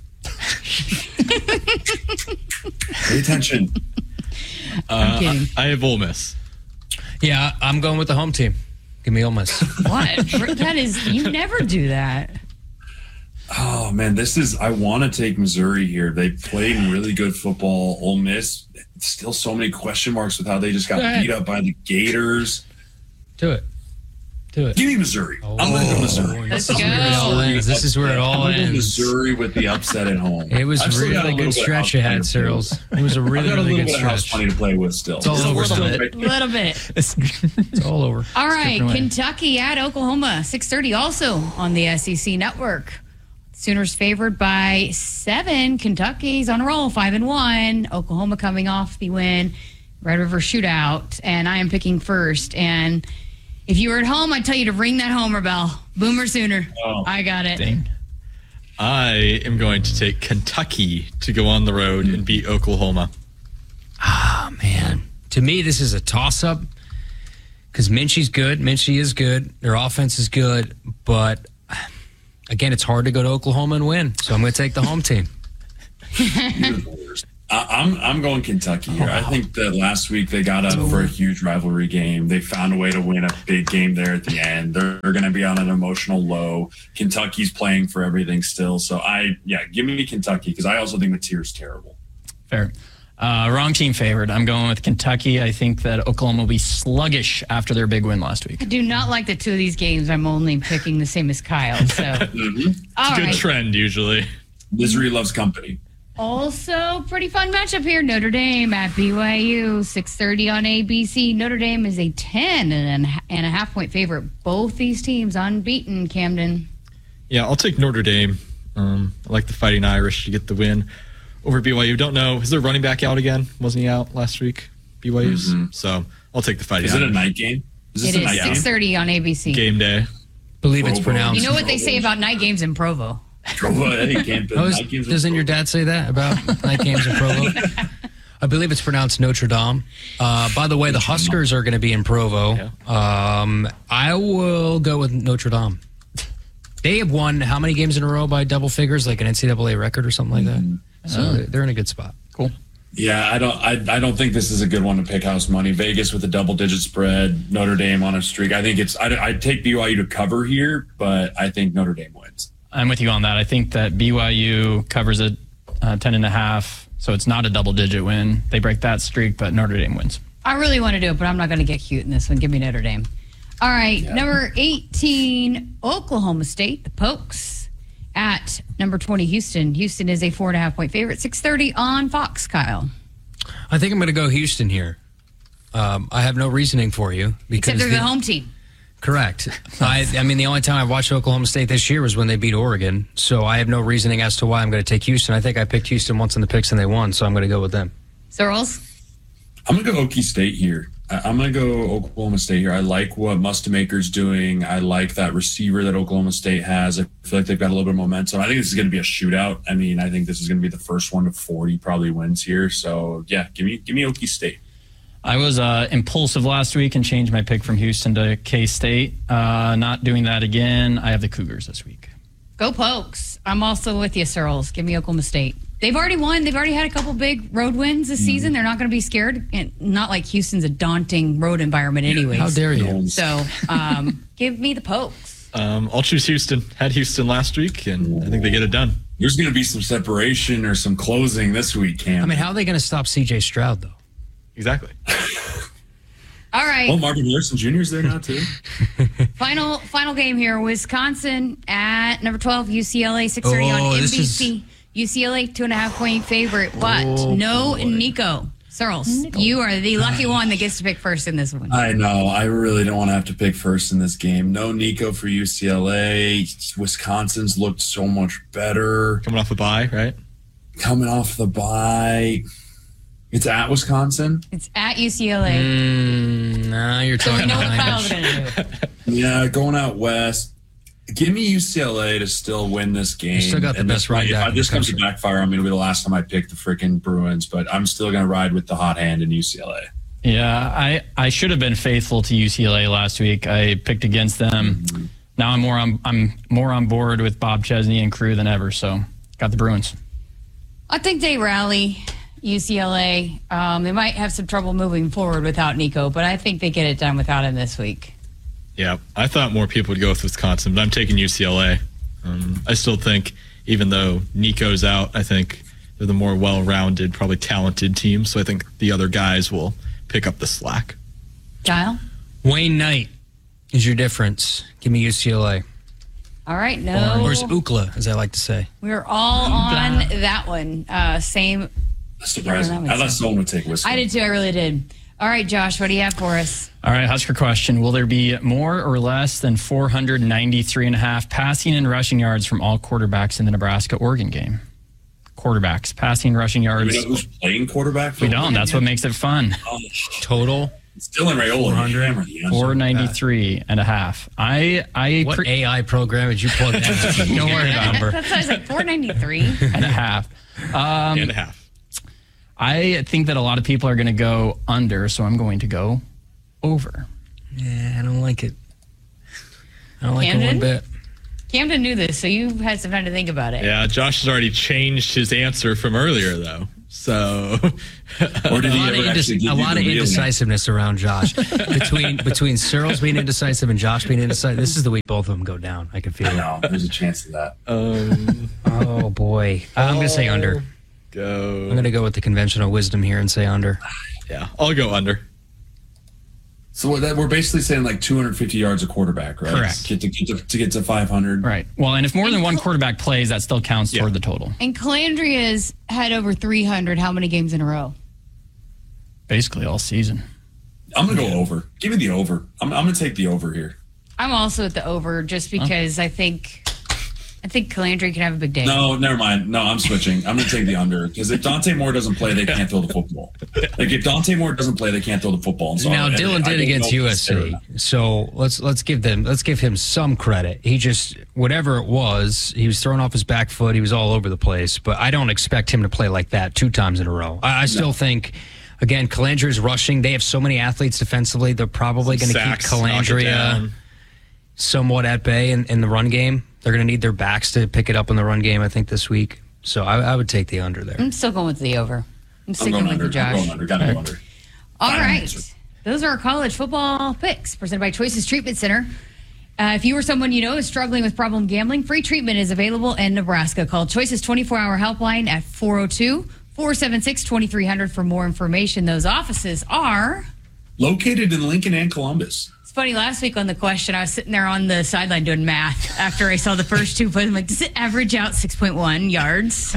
Speaker 16: Pay attention.
Speaker 18: Uh,
Speaker 3: kidding.
Speaker 18: I, I have Ole Miss.
Speaker 2: Yeah, I'm going with the home team. Give me Ole Miss.
Speaker 3: What? That is, you never do that.
Speaker 16: Oh man, this is. I want to take Missouri here. They played really good football. Ole Miss, still so many question marks with how they just got
Speaker 2: Go ahead.
Speaker 16: beat up by the Gators.
Speaker 2: Do it. Do it.
Speaker 16: Give me Missouri. I'm going to go Missouri.
Speaker 3: Let's
Speaker 2: This is where it all ends. This is where it all
Speaker 16: I'm going to
Speaker 2: ends.
Speaker 16: Missouri with the upset at home.
Speaker 2: It was
Speaker 16: I've still got
Speaker 2: really
Speaker 16: a
Speaker 2: good
Speaker 16: little bit of
Speaker 2: stretch
Speaker 16: house
Speaker 2: you had,
Speaker 16: money to play
Speaker 2: Searles.
Speaker 16: with.
Speaker 2: It was a really,
Speaker 16: I've got a
Speaker 2: really
Speaker 16: little
Speaker 2: good
Speaker 16: bit of house
Speaker 2: stretch.
Speaker 16: money to play with still.
Speaker 2: It's all
Speaker 16: Just a
Speaker 2: over
Speaker 16: little
Speaker 2: still.
Speaker 16: bit.
Speaker 3: A little bit.
Speaker 2: It's all over.
Speaker 3: All right,
Speaker 2: Stripping away.
Speaker 3: Kentucky at Oklahoma, six thirty also on the S E C Network. Sooners favored by seven. Kentucky's on a roll, five and one. Oklahoma coming off the win, Red River Shootout, and I am picking first. And If you were at home, I'd tell you to ring that homer bell. Boomer Sooner.
Speaker 18: Oh,
Speaker 3: I got it.
Speaker 18: dang. I am going to take Kentucky to go on the road and beat Oklahoma.
Speaker 2: Ah, man. To me, this is a toss-up because Minchie's good. Minchie is good. Their offense is good. But, again, it's hard to go to Oklahoma and win. So I'm going to take the home team.
Speaker 16: I, I'm I'm going Kentucky here. I think that last week they got up for a huge rivalry game. They found a way to win a big game there at the end. They're, they're going to be on an emotional low. Kentucky's playing for everything still. So I, yeah, give me Kentucky because I also think Mateer's terrible.
Speaker 17: Fair. Uh, wrong team favored. I'm going with Kentucky. I think that Oklahoma will be sluggish after their big win last week.
Speaker 3: I do not like the two of these games. I'm only picking the same as Kyle. So,
Speaker 16: mm-hmm.
Speaker 3: All
Speaker 18: It's a good
Speaker 3: right.
Speaker 18: trend usually.
Speaker 16: Misery loves company.
Speaker 3: Also, pretty fun matchup here. Notre Dame at B Y U, six thirty on A B C. Notre Dame is a ten and a half point favorite. Both these teams unbeaten, Camden.
Speaker 18: Yeah, I'll take Notre Dame. Um, I like the Fighting Irish to get the win over B Y U. Don't know. Is their running back out again? Wasn't he out last week? B Y U's.
Speaker 16: Mm-hmm.
Speaker 18: So I'll take the Fighting
Speaker 16: Is it a
Speaker 18: Irish.
Speaker 16: night game? Is this
Speaker 3: It
Speaker 16: a night
Speaker 3: is
Speaker 16: game?
Speaker 3: six thirty on A B C.
Speaker 18: Game day.
Speaker 2: Believe it's
Speaker 16: Provo.
Speaker 2: pronounced.
Speaker 3: You know what they say about night games in Provo?
Speaker 16: Provo, Eddie Camp,
Speaker 2: Oh, is-
Speaker 16: night games in
Speaker 2: doesn't your dad say that about night games in Provo? I believe it's pronounced Notre Dame. Uh, by the way, the Huskers are going to be in Provo. Um, I will go with Notre Dame. They have won how many games in a row by double figures, like an N C double A record or something like that? So
Speaker 16: Oh.
Speaker 2: they're in a good spot.
Speaker 17: Cool.
Speaker 16: Yeah, I don't. I, I don't think this is a good one to pick house money. Vegas with a double-digit spread. Notre Dame on a streak. I think it's. I'd, I'd take B Y U to cover here, but I think Notre Dame wins.
Speaker 17: I'm with you on that. I think that B Y U covers a uh, ten and a half, so it's not a double digit win. They break that streak, but Notre Dame wins.
Speaker 3: I really want to do it, but I'm not going to get cute in this one. Give me Notre Dame. All right, number eighteen, Oklahoma State, the Pokes. At number twenty, Houston. Houston is a four and a half point favorite. six thirty on Fox, Kyle.
Speaker 2: I think I'm going to go Houston here. Um, I have no reasoning for you because
Speaker 3: Except they're the,
Speaker 2: the-
Speaker 3: home team.
Speaker 2: Correct. I, I mean, the only time I watched Oklahoma State this year was when they beat Oregon. So I have no reasoning as to why I'm going to take Houston. I think I picked Houston once in the picks and they won, so I'm going to go with them.
Speaker 3: Searles?
Speaker 16: I'm gonna go Okie State here. I- I'm gonna go Oklahoma State here. I like what Mustamaker's doing. I like that receiver that Oklahoma State has. I feel like they've got a little bit of momentum. I think this is gonna be a shootout. I mean, I think this is gonna be the first one to forty probably wins here. So yeah, give me give me Okie State.
Speaker 17: I was uh, impulsive last week and changed my pick from Houston to K-State. Uh, not doing that again. I have the Cougars this week.
Speaker 3: Go Pokes. I'm also with you, Searles. Give me Oklahoma State. They've already won. They've already had a couple big road wins this season. They're not going to be scared. And not like Houston's a daunting road environment anyways.
Speaker 2: How dare you?
Speaker 3: So um, give me the Pokes.
Speaker 18: Um, I'll choose Houston. Had Houston last week, and I think they get it done.
Speaker 16: There's gonna be some separation or some closing this week, Cam.
Speaker 2: I mean, how are they going to stop C J Stroud, though?
Speaker 18: Exactly.
Speaker 3: All right.
Speaker 16: Oh, Marvin Harrison Junior's there now too.
Speaker 3: Final final game here. Wisconsin at number twelve, U C L A, six thirty
Speaker 2: Oh,
Speaker 3: on N B
Speaker 2: this
Speaker 3: C. U C L A, two and a half point favorite, but
Speaker 2: Oh,
Speaker 3: no Nico. Searles, you are the lucky one that gets to pick first in this one.
Speaker 16: I know. I really don't want to have to pick first in this game. No Nico for U C L A. Wisconsin's looked so much better.
Speaker 18: Coming off a bye, right?
Speaker 16: Coming off the bye. It's at Wisconsin.
Speaker 3: It's at U C L A.
Speaker 2: Mm, nah, you're
Speaker 3: So we
Speaker 2: talking
Speaker 3: know what
Speaker 2: about
Speaker 3: Kyle's going to do.
Speaker 16: Yeah, going out west. Give me U C L A to still win this game.
Speaker 2: You still got the
Speaker 16: And
Speaker 2: best
Speaker 16: this
Speaker 2: running
Speaker 16: might-
Speaker 2: back
Speaker 16: If
Speaker 2: in
Speaker 16: this
Speaker 2: the
Speaker 16: comes to
Speaker 2: country.
Speaker 16: backfire, I'm going to be the last time I pick the freaking Bruins, but I'm still going to ride with the hot hand in U C L A.
Speaker 17: Yeah, I, I should have been faithful to U C L A last week. I picked against them.
Speaker 16: Mm-hmm.
Speaker 17: Now I'm more on I'm more on board with Bob Chesney and crew than ever. So got the Bruins.
Speaker 3: I think they rally U C L A. Um, they might have some trouble moving forward without Nico, but I think they get it done without him this week.
Speaker 18: Yeah, I thought more people would go with Wisconsin, but I'm taking U C L A. Um, I still think, even though Nico's out, I think they're the more well-rounded, probably talented team. So I think the other guys will pick up the slack.
Speaker 3: Kyle?
Speaker 2: Wayne Knight is your difference. Give me U C L A.
Speaker 3: All right, no.
Speaker 2: Or, or is Ookla, as I like to say.
Speaker 3: We're all on that one. Uh, same.
Speaker 16: That's surprising.
Speaker 3: Yeah, that
Speaker 16: I thought
Speaker 3: makes
Speaker 16: someone would take Wisconsin.
Speaker 3: I did too. I really did. All right, Josh, what do you have for us?
Speaker 17: All right, Husker question. Will there be more or less than four hundred ninety-three and a half passing and rushing yards from all quarterbacks in the Nebraska-Oregon game? Quarterbacks, passing, rushing
Speaker 16: Do
Speaker 17: yards.
Speaker 16: we know who's playing quarterback? for
Speaker 17: We don't.
Speaker 16: Oregon
Speaker 17: That's
Speaker 16: yet?
Speaker 17: what makes it fun.
Speaker 16: Oh,
Speaker 2: Total.
Speaker 16: It's Dylan Raiola. Hammer the under.
Speaker 17: four ninety-three and a half. I, I,
Speaker 2: What A I program did you plug that in?
Speaker 17: Don't worry about it.
Speaker 3: That's why I was like four ninety-three.
Speaker 17: And a half. Um,
Speaker 18: and a half.
Speaker 17: I think that a lot of people are going to go under, so I'm going to go over.
Speaker 2: Yeah, I don't like it. I don't like
Speaker 3: Camden?
Speaker 2: it one bit.
Speaker 3: Camden knew this, so you had some time to think about it.
Speaker 18: Yeah, Josh has already changed his answer from earlier, though. So,
Speaker 16: Or did
Speaker 2: A
Speaker 16: he
Speaker 2: lot of,
Speaker 16: ever
Speaker 2: indec-
Speaker 16: actually give
Speaker 2: a
Speaker 16: you
Speaker 2: lot
Speaker 16: the
Speaker 2: of
Speaker 16: real
Speaker 2: indecisiveness around Josh. between between Cyril's being indecisive and Josh being indecisive, this is the week both of them go down. I can feel
Speaker 16: I
Speaker 2: it.
Speaker 16: know. There's a chance of that.
Speaker 18: um,
Speaker 2: Oh, boy. I'm going to say under.
Speaker 18: go.
Speaker 2: I'm going to go with the conventional wisdom here and say under.
Speaker 18: Yeah, I'll go under.
Speaker 16: So that we're basically saying like two hundred fifty yards a quarterback, right?
Speaker 17: Correct.
Speaker 16: Get to get to, to get to five hundred.
Speaker 17: Right. Well, and if more than one quarterback plays, that still counts
Speaker 18: Yeah.
Speaker 17: toward the total.
Speaker 3: And Calandria's had over three hundred how many games in a row?
Speaker 17: Basically all season.
Speaker 16: I'm gonna go over. Give me the over. I'm, I'm gonna take the over here.
Speaker 3: I'm also at the over just because I think I think Calandria can have a big day.
Speaker 16: No, never mind. No, I'm switching. I'm gonna take the under because if Dante Moore doesn't play, they can't throw the football. Like if Dante Moore doesn't play, they can't throw the football. And so
Speaker 2: Now
Speaker 16: and
Speaker 2: Dylan
Speaker 16: I
Speaker 2: did
Speaker 16: don't
Speaker 2: against
Speaker 16: know
Speaker 2: U
Speaker 16: if
Speaker 2: S
Speaker 16: it's fair or
Speaker 2: C,
Speaker 16: not.
Speaker 2: so let's let's give them let's give him some credit. He just whatever it was, he was throwing off his back foot. He was all over the place, but I don't expect him to play like that two times in a row. I, I still
Speaker 16: No.
Speaker 2: think, again, Calandria's rushing. They have so many athletes defensively. They're probably going to keep
Speaker 18: Sacks, knock it
Speaker 2: Calandria
Speaker 18: down.
Speaker 2: somewhat at bay in, in the run game. They're going to need their backs to pick it up in the run game, I think, this week. So I, I would take the under there.
Speaker 3: I'm still going with the over. I'm
Speaker 16: I'm
Speaker 3: sticking
Speaker 16: going
Speaker 3: with
Speaker 16: under.
Speaker 3: you, Josh.
Speaker 16: I'm going under. Gotta go under.
Speaker 3: All
Speaker 16: Final
Speaker 3: right.
Speaker 16: answer.
Speaker 3: Those are our college football picks presented by Choices Treatment Center. Uh, if you or someone you know is struggling with problem gambling, free treatment is available in Nebraska. Call Choices twenty-four hour helpline at four oh two, four seven six, two three zero zero for more information. Those offices are...
Speaker 16: Located in Lincoln and Columbus.
Speaker 3: It's funny, last week on the question, I was sitting there on the sideline doing math after I saw the first two plays. I'm like, does it average out six point one yards?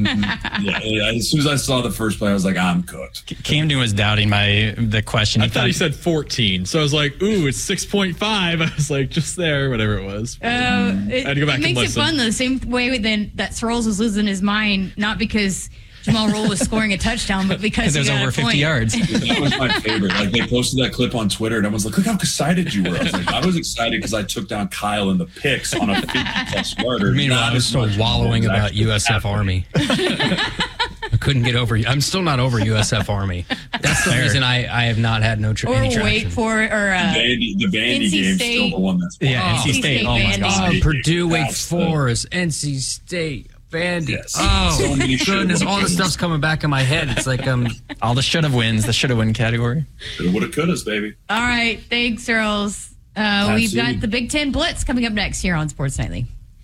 Speaker 16: Yeah, yeah, as soon as I saw the first play, I was like, I'm cooked.
Speaker 17: Camden was doubting my the question.
Speaker 18: I thought he said fourteen, so I was like, "Ooh, it's six point five." I was like, "Just there, whatever it was."
Speaker 3: Uh, it,
Speaker 18: I had to go back
Speaker 3: it makes
Speaker 18: and
Speaker 3: it
Speaker 18: listen.
Speaker 3: fun, though. The same way then that Sproles was losing his mind, not because Jamal Roll was scoring a touchdown, but because he
Speaker 17: There's
Speaker 3: got
Speaker 17: over
Speaker 3: a
Speaker 17: fifty
Speaker 3: point.
Speaker 17: yards.
Speaker 16: That was my favorite. Like they posted that clip on Twitter, and everyone's like, "Look how excited you were." I was like, "I was excited because I took down Kyle in the picks on a fifty plus yarder."
Speaker 2: Meanwhile,
Speaker 16: Not
Speaker 2: I was
Speaker 16: as
Speaker 2: still
Speaker 16: much
Speaker 2: wallowing
Speaker 16: as
Speaker 2: about
Speaker 16: actually
Speaker 2: U S F
Speaker 16: happening.
Speaker 2: Army. I couldn't get over. I'm still not over U S F Army. That's the
Speaker 17: Fair.
Speaker 2: reason I, I have not had no tra-
Speaker 3: Or
Speaker 2: any
Speaker 3: Wake
Speaker 2: traction.
Speaker 3: for or uh,
Speaker 16: The Vandy, the Vandy
Speaker 3: N C
Speaker 16: game's
Speaker 3: State.
Speaker 16: still the one that's
Speaker 17: Yeah,
Speaker 3: Oh.
Speaker 17: N C State. Oh my
Speaker 3: Vandy.
Speaker 17: god.
Speaker 2: Oh, Purdue, Wake
Speaker 16: That's the-
Speaker 2: Forest, N C State, Vandy.
Speaker 16: Yes.
Speaker 2: Oh,
Speaker 16: So many
Speaker 2: goodness.
Speaker 16: should've
Speaker 2: All the
Speaker 16: wins.
Speaker 2: stuff's coming back in my head. It's like um,
Speaker 17: All the shoulda wins, the shoulda win category.
Speaker 16: Woulda, couldas, baby.
Speaker 3: All right, thanks, Earls. Uh, we've got
Speaker 16: Absolutely.
Speaker 3: the Big Ten Blitz coming up next here on Sports Nightly.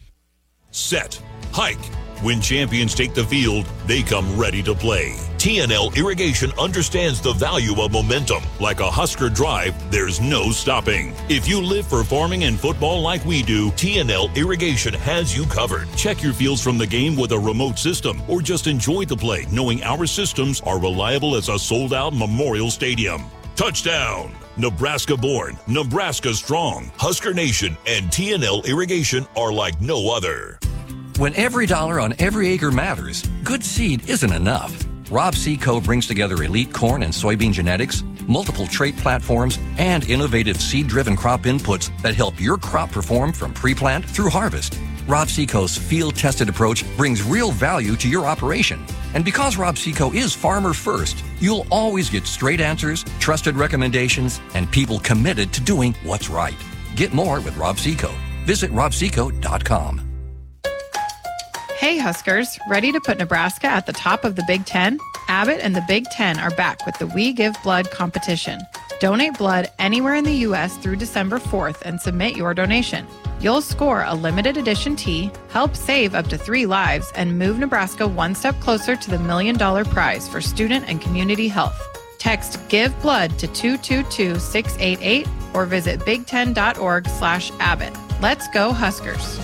Speaker 6: Set. Hike. When champions take the field, they come ready to play. T N L Irrigation understands the value of momentum. Like a Husker drive, there's no stopping. If you live for farming and football like we do, T N L Irrigation has you covered. Check your fields from the game with a remote system, or just enjoy the play knowing our systems are reliable as a sold-out Memorial Stadium. Touchdown! Nebraska born, Nebraska strong. Husker Nation and T N L Irrigation are like no other.
Speaker 9: When every dollar on every acre matters, good seed isn't enough. Rob Seco brings together elite corn and soybean genetics, multiple trait platforms, and innovative seed-driven crop inputs that help your crop perform from pre-plant through harvest. Rob Seco's field-tested approach brings real value to your operation. And because Rob Seco is farmer first, you'll always get straight answers, trusted recommendations, and people committed to doing what's right. Get more with Rob Seco. Visit rob seco dot com.
Speaker 19: Hey Huskers, ready to put Nebraska at the top of the Big Ten? Abbott and the Big Ten are back with the We Give Blood competition. Donate blood anywhere in the U S through December fourth and submit your donation. You'll score a limited edition tee, help save up to three lives, and move Nebraska one step closer to the million dollar prize for student and community health. Text Give Blood to two two two, six eight eight or visit big ten dot org slash Abbott. Let's go Huskers.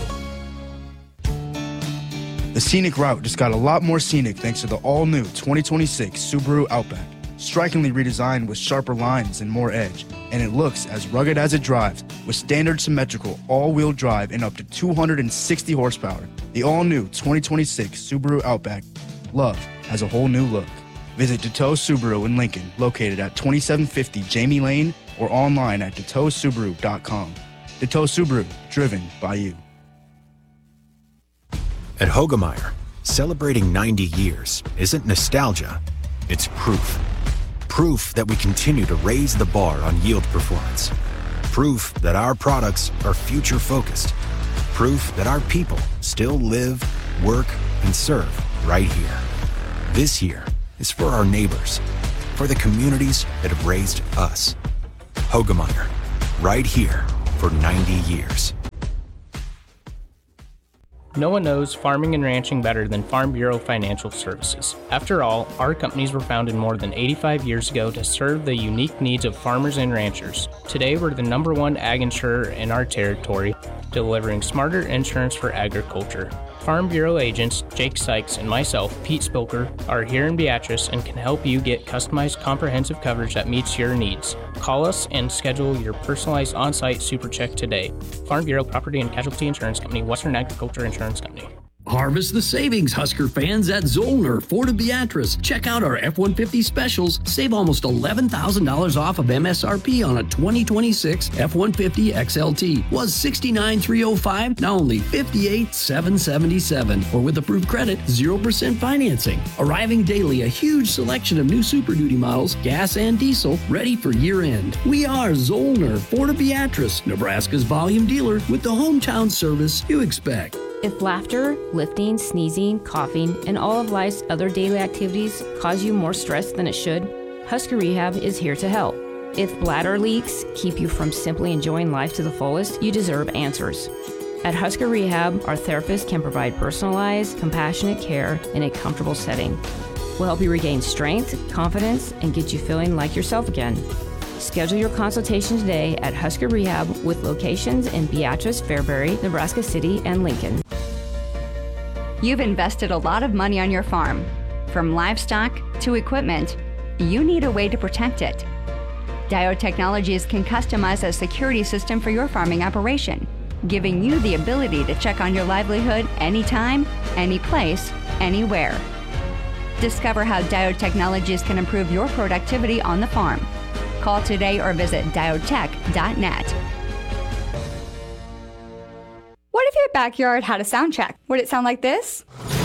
Speaker 20: The scenic route just got a lot more scenic thanks to the all-new twenty twenty-six Subaru Outback. Strikingly redesigned with sharper lines and more edge, and it looks as rugged as it drives with standard symmetrical all-wheel drive and up to two hundred sixty horsepower. The all-new twenty twenty-six Subaru Outback. Love has a whole new look. Visit Deto Subaru in Lincoln, located at twenty-seven fifty Jamie Lane, or online at deto subaru dot com. Deto Subaru, driven by you.
Speaker 21: At Hogemeyer, celebrating ninety years isn't nostalgia, it's proof. Proof that we continue to raise the bar on yield performance. Proof that our products are future-focused. Proof that our people still live, work, and serve right here. This year is for our neighbors, for the communities that have raised us. Hogemeyer, right here for ninety years.
Speaker 22: No one knows farming and ranching better than Farm Bureau Financial Services. After all, our companies were founded more than eighty-five years ago to serve the unique needs of farmers and ranchers. Today, we're the number one ag insurer in our territory, delivering smarter insurance for agriculture. Farm Bureau agents Jake Sykes and myself, Pete Spilker, are here in Beatrice and can help you get customized comprehensive coverage that meets your needs. Call us and schedule your personalized on-site super check today. Farm Bureau Property and Casualty Insurance Company, Western Agriculture Insurance Company.
Speaker 23: Harvest the savings, Husker fans, at Zollner, Fort of Beatrice. Check out our F one fifty specials. Save almost eleven thousand dollars off of M S R P on a twenty twenty-six F one fifty X L T. Was sixty-nine thousand three hundred five dollars, now only fifty-eight thousand seven hundred seventy-seven dollars. Or with approved credit, zero percent financing. Arriving daily, a huge selection of new Super Duty models, gas and diesel, ready for year-end. We are Zollner, Fort of Beatrice, Nebraska's volume dealer with the hometown service you expect.
Speaker 24: If laughter, lifting, sneezing, coughing, and all of life's other daily activities cause you more stress than it should, Husker Rehab is here to help. If bladder leaks keep you from simply enjoying life to the fullest, you deserve answers. At Husker Rehab, our therapists can provide personalized, compassionate care in a comfortable setting. We'll help you regain strength, confidence, and get you feeling like yourself again. Schedule your consultation today at Husker Rehab with locations in Beatrice, Fairbury, Nebraska City, and Lincoln.
Speaker 13: You've invested a lot of money on your farm. From livestock to equipment, you need a way to protect it. Dio Technologies can customize a security system for your farming operation, giving you the ability to check on your livelihood anytime, any place, anywhere. Discover how Dio Technologies can improve your productivity on the farm. Call today or visit diotech dot net.
Speaker 25: What if your backyard had a sound check? Would it sound like this?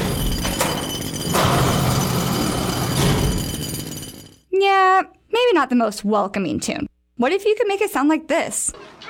Speaker 25: Yeah, maybe not the most welcoming tune. What if you could make it sound like this?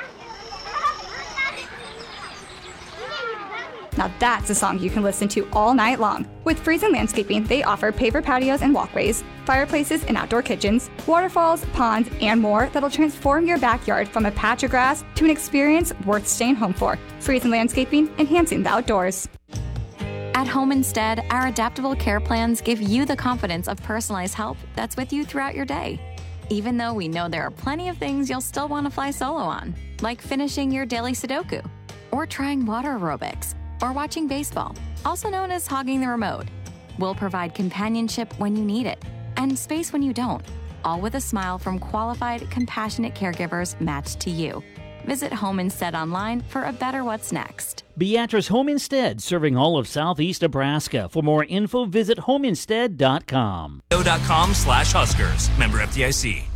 Speaker 25: Now that's a song you can listen to all night long. With Friesen Landscaping, they offer paver patios and walkways, fireplaces and outdoor kitchens, waterfalls, ponds, and more that'll transform your backyard from a patch of grass to an experience worth staying home for. Friesen Landscaping, enhancing the outdoors.
Speaker 26: At Home Instead, our adaptable care plans give you the confidence of personalized help that's with you throughout your day. Even though we know there are plenty of things you'll still want to fly solo on, like finishing your daily Sudoku, or trying water aerobics, or watching baseball, also known as hogging the remote. We'll provide companionship when you need it, and space when you don't, all with a smile from qualified, compassionate caregivers matched to you. Visit Home Instead online for a better what's next.
Speaker 27: Beatrice Home Instead, serving all of southeast Nebraska. For more info, visit home instead dot com.
Speaker 28: dot com slash Huskers. Member F D I C.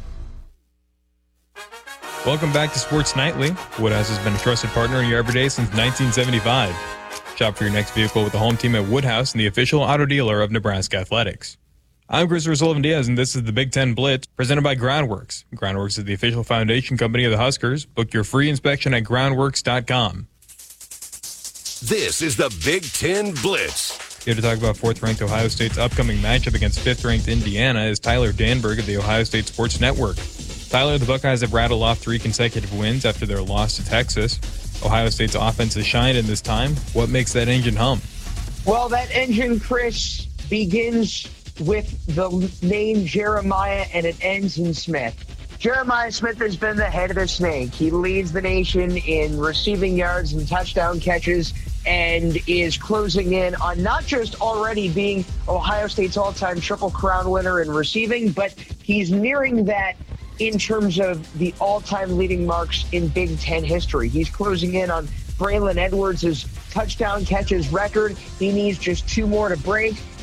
Speaker 29: Welcome back to Sports Nightly. Woodhouse has been a trusted partner in your everyday since nineteen seventy-five. Shop for your next vehicle with the home team at Woodhouse and the official auto dealer of Nebraska Athletics. I'm Christopher Sullivan-Diaz, and this is the Big Ten Blitz, presented by Groundworks. Groundworks is the official foundation company of the Huskers. Book your free inspection at groundworks dot com.
Speaker 30: This is the Big Ten Blitz.
Speaker 29: Here to talk about fourth-ranked Ohio State's upcoming matchup against fifth-ranked Indiana is Tyler Danberg of the Ohio State Sports Network. Tyler, the Buckeyes have rattled off three consecutive wins after their loss to Texas. Ohio State's offense has shined in this time. What makes that engine hum?
Speaker 31: Well, that engine, Chris, begins with the name Jeremiah and it ends in Smith. Jeremiah Smith has been the head of the snake. He leads the nation in receiving yards and touchdown catches and is closing in on not just already being Ohio State's all-time Triple Crown winner in receiving, but he's nearing that in terms of the all-time leading marks in Big Ten history. He's closing in on Braylon Edwards' touchdown catches record. He needs just two more to break.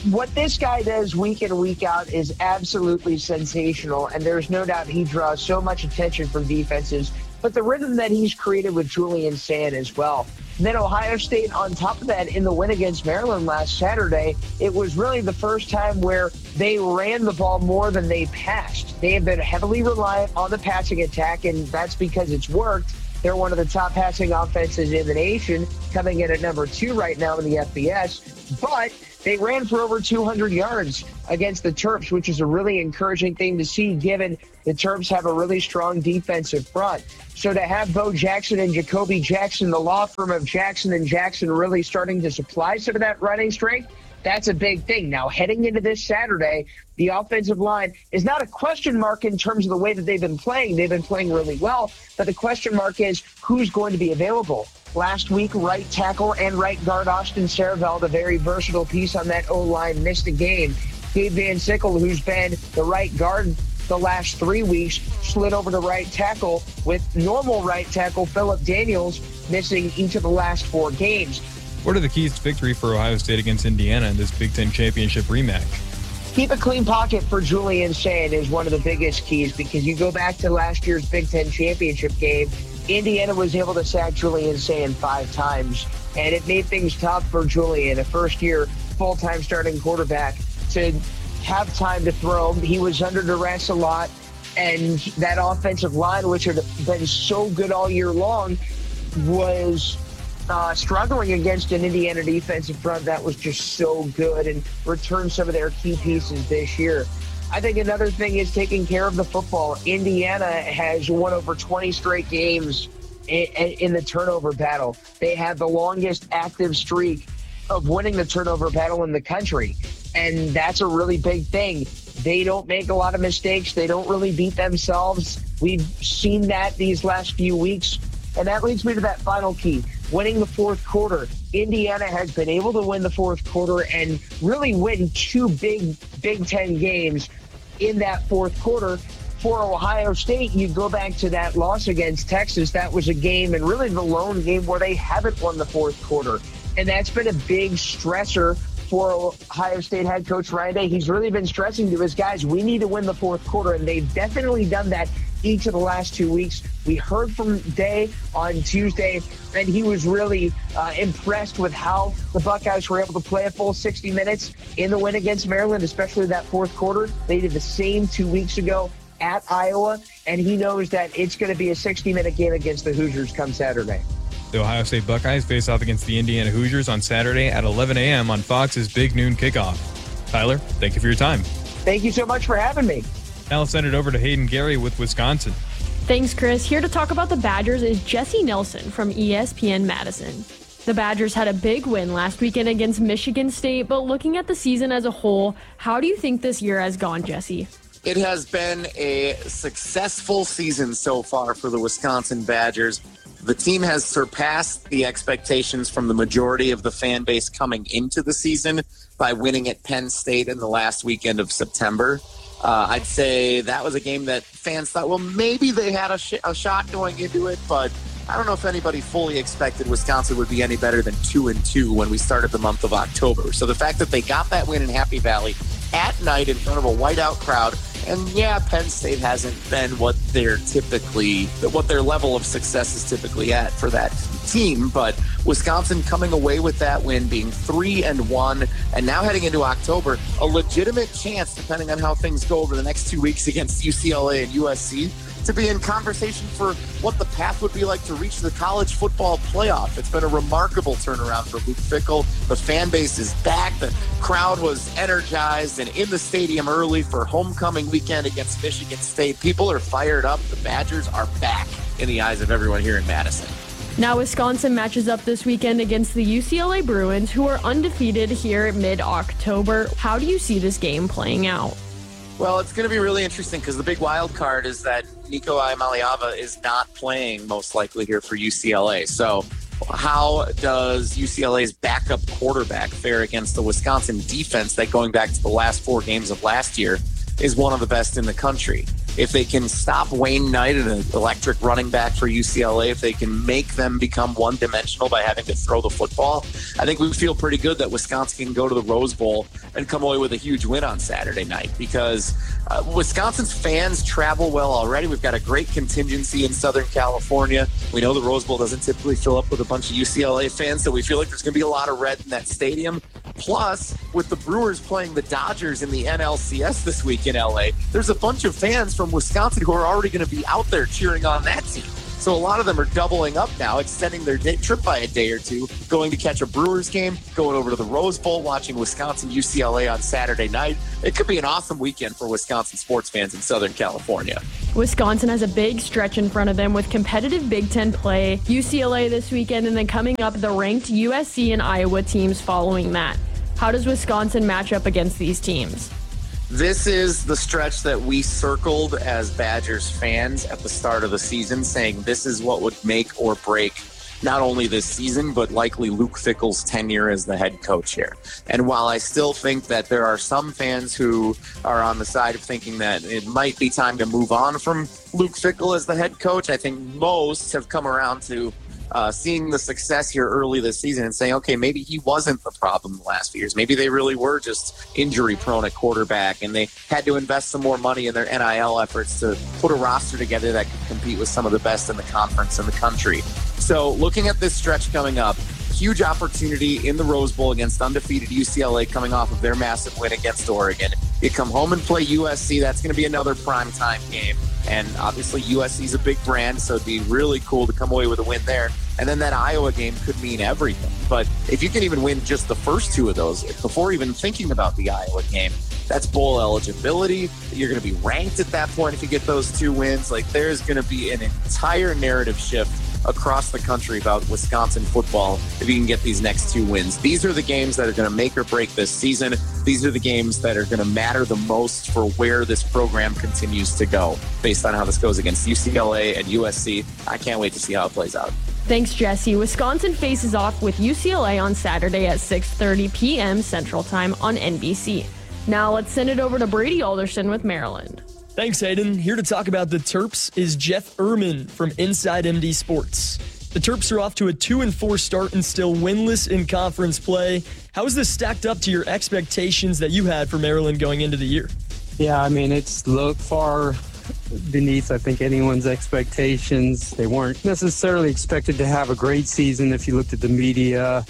Speaker 31: what this guy does week in and week out is absolutely sensational, and there's no doubt he draws so much attention from defenses. But the rhythm that he's created with Julian Sand as well. And then Ohio State, on top of that, in the win against Maryland last Saturday, it was really the first time where they ran the ball more than they passed. They have been heavily reliant on the passing attack, and that's because it's worked. They're one of the top passing offenses in the nation, coming in at number two right now in the F B S. But they ran for over two hundred yards against the Terps, which is a really encouraging thing to see, given the Terps have a really strong defensive front. So to have Bo Jackson and Jacoby Jackson, the law firm of Jackson and Jackson, really starting to supply some of that running strength, that's a big thing. Now, heading into this Saturday, the offensive line is not a question mark in terms of the way that they've been playing. They've been playing really well, but the question mark is who's going to be available. Last week, right tackle and right guard Austin Serveld, a very versatile piece on that O-line, missed a game. Gabe Van Sickle, who's been the right guard the last three weeks, slid over to right tackle, with normal right tackle Philip Daniels missing each of the last four games.
Speaker 29: What are the keys to victory for Ohio State against Indiana in this Big Ten championship rematch?
Speaker 31: Keep a clean pocket for Julian Sand is one of the biggest keys, because you go back to last year's Big Ten championship game, Indiana was able to sack Julian Sand five times, and it made things tough for Julian, a first-year full-time starting quarterback, to have time to throw. He was under duress a lot, and that offensive line, which had been so good all year long, was uh, struggling against an Indiana defensive front that was just so good and returned some of their key pieces this year. I think another thing is taking care of the football. Indiana has won over twenty straight games in, in the turnover battle. They have the longest active streak of winning the turnover battle in the country, and that's a really big thing. They don't make a lot of mistakes. They don't really beat themselves. We've seen that these last few weeks, and that leads me to that final key, winning the fourth quarter. Indiana has been able to win the fourth quarter and really win two big Big Ten games in that fourth quarter. For Ohio State, you go back to that loss against Texas. That was a game, and really the lone game, where they haven't won the fourth quarter. And that's been a big stressor for Ohio State head coach Ryan Day. He's really been stressing to his guys, we need to win the fourth quarter, and they've definitely done that each of the last two weeks. We heard from Day on Tuesday, and he was really uh, impressed with how the Buckeyes were able to play a full sixty minutes in the win against Maryland, especially that fourth quarter. They did the same two weeks ago at Iowa, and he knows that it's going to be a sixty-minute game against the Hoosiers come Saturday.
Speaker 29: The Ohio State Buckeyes face off against the Indiana Hoosiers on Saturday at eleven a.m. on Fox's Big Noon Kickoff. Tyler, thank you for your time.
Speaker 31: Thank you so much for having me.
Speaker 29: Now let's send it over to Hayden Gary with Wisconsin.
Speaker 1: Thanks, Chris. Here to talk about the Badgers is Jesse Nelson from E S P N Madison. The Badgers had a big win last weekend against Michigan State, but looking at the season as a whole, how do you think this year has gone, Jesse?
Speaker 4: It has been a successful season so far for the Wisconsin Badgers. The team has surpassed the expectations from the majority of the fan base coming into the season by winning at Penn State in the last weekend of September. Uh, I'd say that was a game that fans thought, well, maybe they had a, sh- a shot going into it, but I don't know if anybody fully expected Wisconsin would be any better than two and two when we started the month of October. So the fact that they got that win in Happy Valley at night in front of a whiteout crowd, and yeah, Penn State hasn't been what they're typically, what their level of success is typically at for that team, but Wisconsin coming away with that win, being three and one, and now heading into October, a legitimate chance, depending on how things go over the next two weeks against U C L A and U S C, to be in conversation for what the path would be like to reach the college football playoff. It's been a remarkable turnaround for Luke Fickell. The fan base is back. The crowd was energized and in the stadium early for homecoming weekend against Michigan State. People are fired up. The Badgers are back in the eyes of everyone here in Madison.
Speaker 1: Now Wisconsin matches up this weekend against the U C L A Bruins, who are undefeated here mid-October. How do you see this game playing out?
Speaker 4: Well, it's going to be really interesting because the big wild card is that Nico Iamaleava is not playing most likely here for U C L A. So how does U C L A's backup quarterback fare against the Wisconsin defense that, going back to the last four games of last year, is one of the best in the country? if they can stop Wayne Knight, an electric running back for U C L A, if they can make them become one-dimensional by having to throw the football, I think we feel pretty good that Wisconsin can go to the Rose Bowl and come away with a huge win on Saturday night, because uh, Wisconsin's fans travel well already. We've got a great contingency in Southern California. We know the Rose Bowl doesn't typically fill up with a bunch of U C L A fans, so we feel like there's going to be a lot of red in that stadium. Plus, with the Brewers playing the Dodgers in the N L C S this week in L A, there's a bunch of fans from Wisconsin who are already going to be out there cheering on that team. So a lot of them are doubling up now, extending their day, trip by a day or two, going to catch a Brewers game, going over to the Rose Bowl, watching Wisconsin U C L A on Saturday night. It could be an awesome weekend for Wisconsin sports fans in Southern California.
Speaker 1: Wisconsin has a big stretch in front of them with competitive Big Ten play, U C L A this weekend, and then coming up the ranked U S C and Iowa teams following that. How does Wisconsin match up against these teams?
Speaker 4: This is the stretch that we circled as Badgers fans at the start of the season, saying this is what would make or break not only this season, but likely Luke Fickell's tenure as the head coach here. And while I still think that there are some fans who are on the side of thinking that it might be time to move on from Luke Fickell as the head coach, I think most have come around to Uh, seeing the success here early this season and saying, okay, maybe he wasn't the problem the last few years. Maybe they really were just injury prone at quarterback, and they had to invest some more money in their N I L efforts to put a roster together that could compete with some of the best in the conference in the country. So looking at this stretch coming up, huge opportunity in the Rose Bowl against undefeated U C L A coming off of their massive win against Oregon. You come home and play U S C. That's going to be another primetime game. And obviously U S C is a big brand, so it'd be really cool to come away with a win there. And then that Iowa game could mean everything. But if you can even win just the first two of those before even thinking about the Iowa game, that's bowl eligibility. You're going to be ranked at that point if you get those two wins. Like, there's going to be an entire narrative shift across the country about Wisconsin football if you can get these next two wins. These are the games that are going to make or break this season. These are the games that are going to matter the most for where this program continues to go based on how this goes against U C L A and U S C. I can't wait to see how it plays out.
Speaker 1: Thanks, Jesse. Wisconsin faces off with U C L A on Saturday at six thirty p.m. Central Time on N B C. Now let's send it over to Brady Alderson with Maryland.
Speaker 2: Thanks, Hayden. Here to talk about the Terps is Jeff Erman from Inside M D Sports. The Terps are off to a two and four start and still winless in conference play. How is this stacked up to your expectations that you had for Maryland going into the year?
Speaker 5: Yeah, I mean, it's looked far beneath, I think, anyone's expectations. They weren't necessarily expected to have a great season if you looked at the media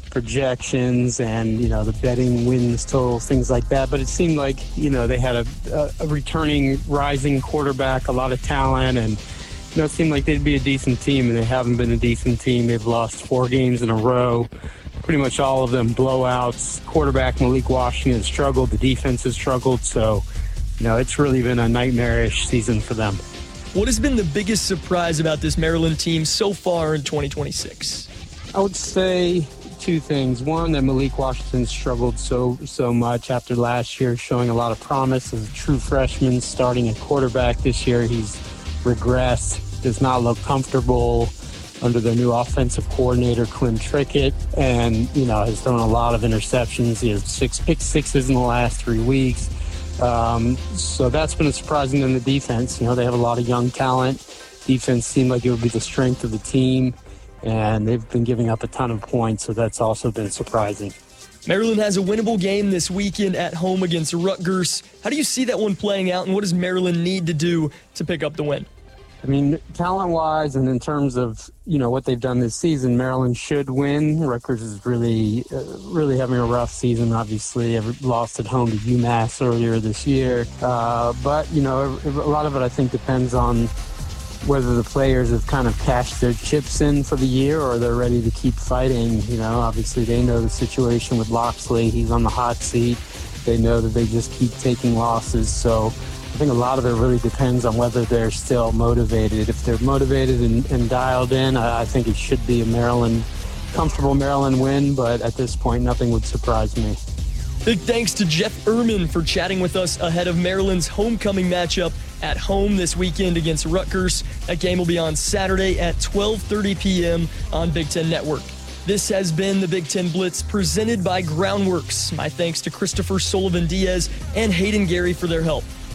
Speaker 5: projections and, you know, the betting wins totals, things like that. But it seemed like, you know, they had a, a, a returning, rising quarterback, a lot of talent, and, you know, it seemed like they'd be a decent team, and they haven't been a decent team. They've lost four games in a row, pretty much all of them blowouts. Quarterback Malik Washington struggled. The defense has struggled. So, you know, it's really been a nightmarish season for them.
Speaker 2: What has been the biggest surprise about this Maryland team so far in twenty twenty-six?
Speaker 5: I would say two things. One, that Malik Washington struggled so so much after last year, showing a lot of promise as a true freshman starting at quarterback this year. He's regressed, does not look comfortable under the new offensive coordinator, Clem Trickett, and, you know, has thrown a lot of interceptions. He has six pick sixes in the last three weeks. Um, so that's been a surprising in the defense. You know, they have a lot of young talent. Defense seemed like it would be the strength of the team, and they've been giving up a ton of points, so that's also been surprising.
Speaker 2: Maryland has a winnable game this weekend at home against Rutgers. How do you see that one playing out, and what does Maryland need to do to pick up the win?
Speaker 5: I mean, talent-wise and in terms of, you know, what they've done this season, Maryland should win. Rutgers is really, uh, really having a rough season, obviously. I've lost at home to UMass earlier this year. Uh, but, you know, a lot of it, I think, depends on whether the players have kind of cashed their chips in for the year or they're ready to keep fighting. You know, obviously they know the situation with Loxley. He's on the hot seat. They know that they just keep taking losses. So I think a lot of it really depends on whether they're still motivated. If they're motivated and, and dialed in, I, I think it should be a Maryland, comfortable Maryland win, but at this point, nothing would surprise me.
Speaker 2: Big thanks to Jeff Erman for chatting with us ahead of Maryland's homecoming matchup at home this weekend against Rutgers. That game will be on Saturday at twelve thirty p.m. on Big Ten Network. This has been the Big Ten Blitz presented by Groundworks. My thanks to Christopher Sullivan Diaz and Hayden Gary for their help.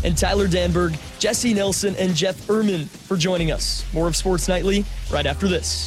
Speaker 2: and Tyler Danberg, Jesse Nelson, and Jeff Erman for joining us. More of Sports Nightly right after this.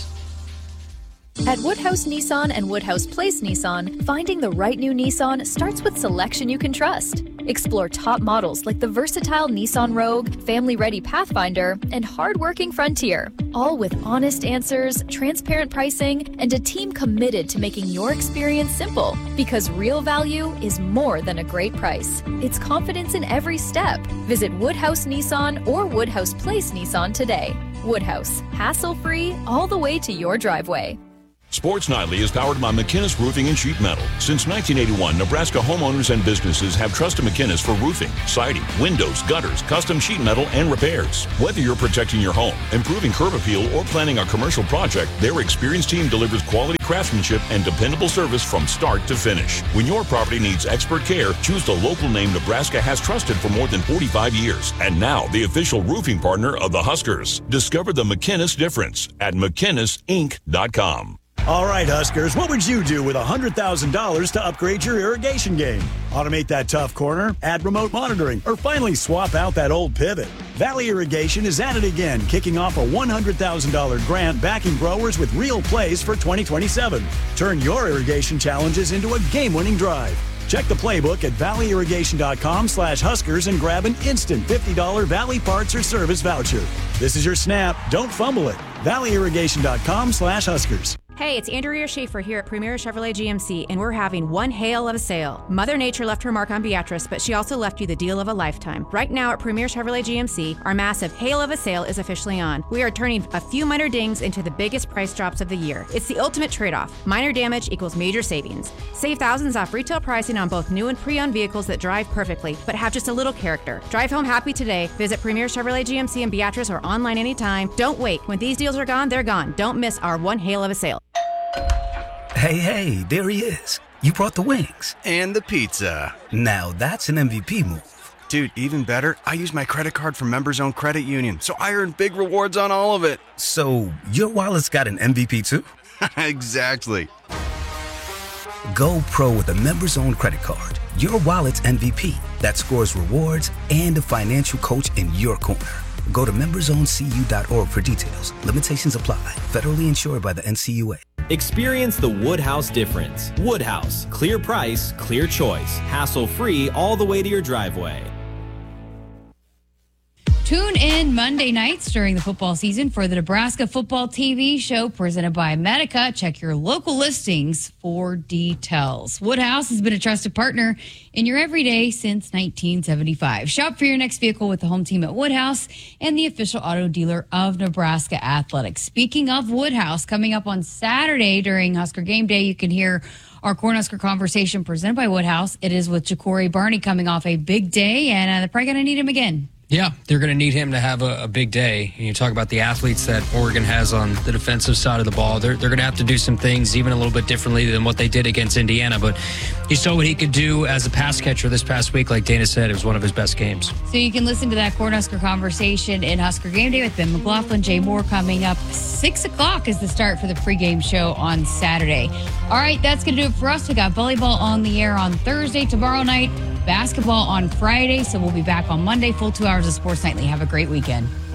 Speaker 3: At Woodhouse Nissan and Woodhouse Place Nissan, finding the right new Nissan starts with selection you can trust. Explore top models like the versatile Nissan Rogue, family-ready Pathfinder, and hard-working Frontier, all with honest answers, transparent pricing, and a team committed to making your experience simple. Because real value is more than a great price. It's confidence in every step. Visit Woodhouse Nissan or Woodhouse Place Nissan today. Woodhouse, hassle-free all the way to your driveway.
Speaker 6: Sports Nightly is powered by McInnes Roofing and Sheet Metal. Since nineteen eighty-one, Nebraska homeowners and businesses have trusted McInnes for roofing, siding, windows, gutters, custom sheet metal, and repairs. Whether you're protecting your home, improving curb appeal, or planning a commercial project, their experienced team delivers quality craftsmanship and dependable service from start to finish. When your property needs expert care, choose the local name Nebraska has trusted for more than forty-five years. And now, the official roofing partner of the Huskers. Discover the McInnes difference at McInnes Inc dot com.
Speaker 7: All right, Huskers, what would you do with one hundred thousand dollars to upgrade your irrigation game? Automate that tough corner, add remote monitoring, or finally swap out that old pivot? Valley Irrigation is at it again, kicking off a one hundred thousand dollars grant backing growers with real plays for twenty twenty-seven. Turn your irrigation challenges into a game-winning drive. Check the playbook at valley irrigation dot com slash Huskers and grab an instant fifty dollars Valley Parts or Service voucher. This is your snap. Don't fumble it. valley irrigation dot com slash Huskers.
Speaker 8: Hey, it's Andrea Schaefer here at Premier Chevrolet G M C, and we're having one hail of a sale. Mother Nature left her mark on Beatrice, but she also left you the deal of a lifetime. Right now at Premier Chevrolet G M C, our massive hail of a sale is officially on. We are turning a few minor dings into the biggest price drops of the year. It's the ultimate trade-off. Minor damage equals major savings. Save thousands off retail pricing on both new and pre-owned vehicles that drive perfectly, but have just a little character. Drive home happy today. Visit Premier Chevrolet G M C in Beatrice or online anytime. Don't wait. When these deals are gone, they're gone. Don't miss our one hail of a sale.
Speaker 10: Hey, hey, there he is. You brought the wings.
Speaker 11: And the pizza.
Speaker 10: Now that's an M V P move.
Speaker 11: Dude, even better, I use my credit card from Members Owned Credit Union, so I earn big rewards on all of it.
Speaker 10: So your wallet's got an M V P too?
Speaker 11: Exactly.
Speaker 10: Go pro with a Members Owned credit card. Your wallet's M V P that scores rewards and a financial coach in your corner. Go to members owned c u dot org for details. Limitations apply. Federally insured by the N C U A.
Speaker 12: Experience the Woodhouse difference. Woodhouse. Clear price, clear choice. Hassle-free all the way to your driveway.
Speaker 14: Tune in Monday nights during the football season for the Nebraska Football T V show presented by Medica. Check your local listings for details. Woodhouse has been a trusted partner in your everyday since nineteen seventy-five. Shop for your next vehicle with the home team at Woodhouse and the official auto dealer of Nebraska Athletics. Speaking of Woodhouse, coming up on Saturday during Husker Game Day, you can hear our Cornhusker Conversation presented by Woodhouse. It is with Ja'Cory Barney coming off a big day, and uh, they're probably going to need him again.
Speaker 15: Yeah, they're going to need him to have a, a big day. And you talk about the athletes that Oregon has on the defensive side of the ball. They're, they're going to have to do some things even a little bit differently than what they did against Indiana. But you saw what he could do as a pass catcher this past week. Like Dana said, it was one of his best games.
Speaker 14: So you can listen to that Cornhusker Conversation in Husker Game Day with Ben McLaughlin, Jay Moore coming up. six o'clock is the start for the pregame show on Saturday. All right, that's going to do it for us. We got volleyball on the air on Thursday, tomorrow night, basketball on Friday. So we'll be back on Monday, full two hours of Sports Nightly. Have a great weekend.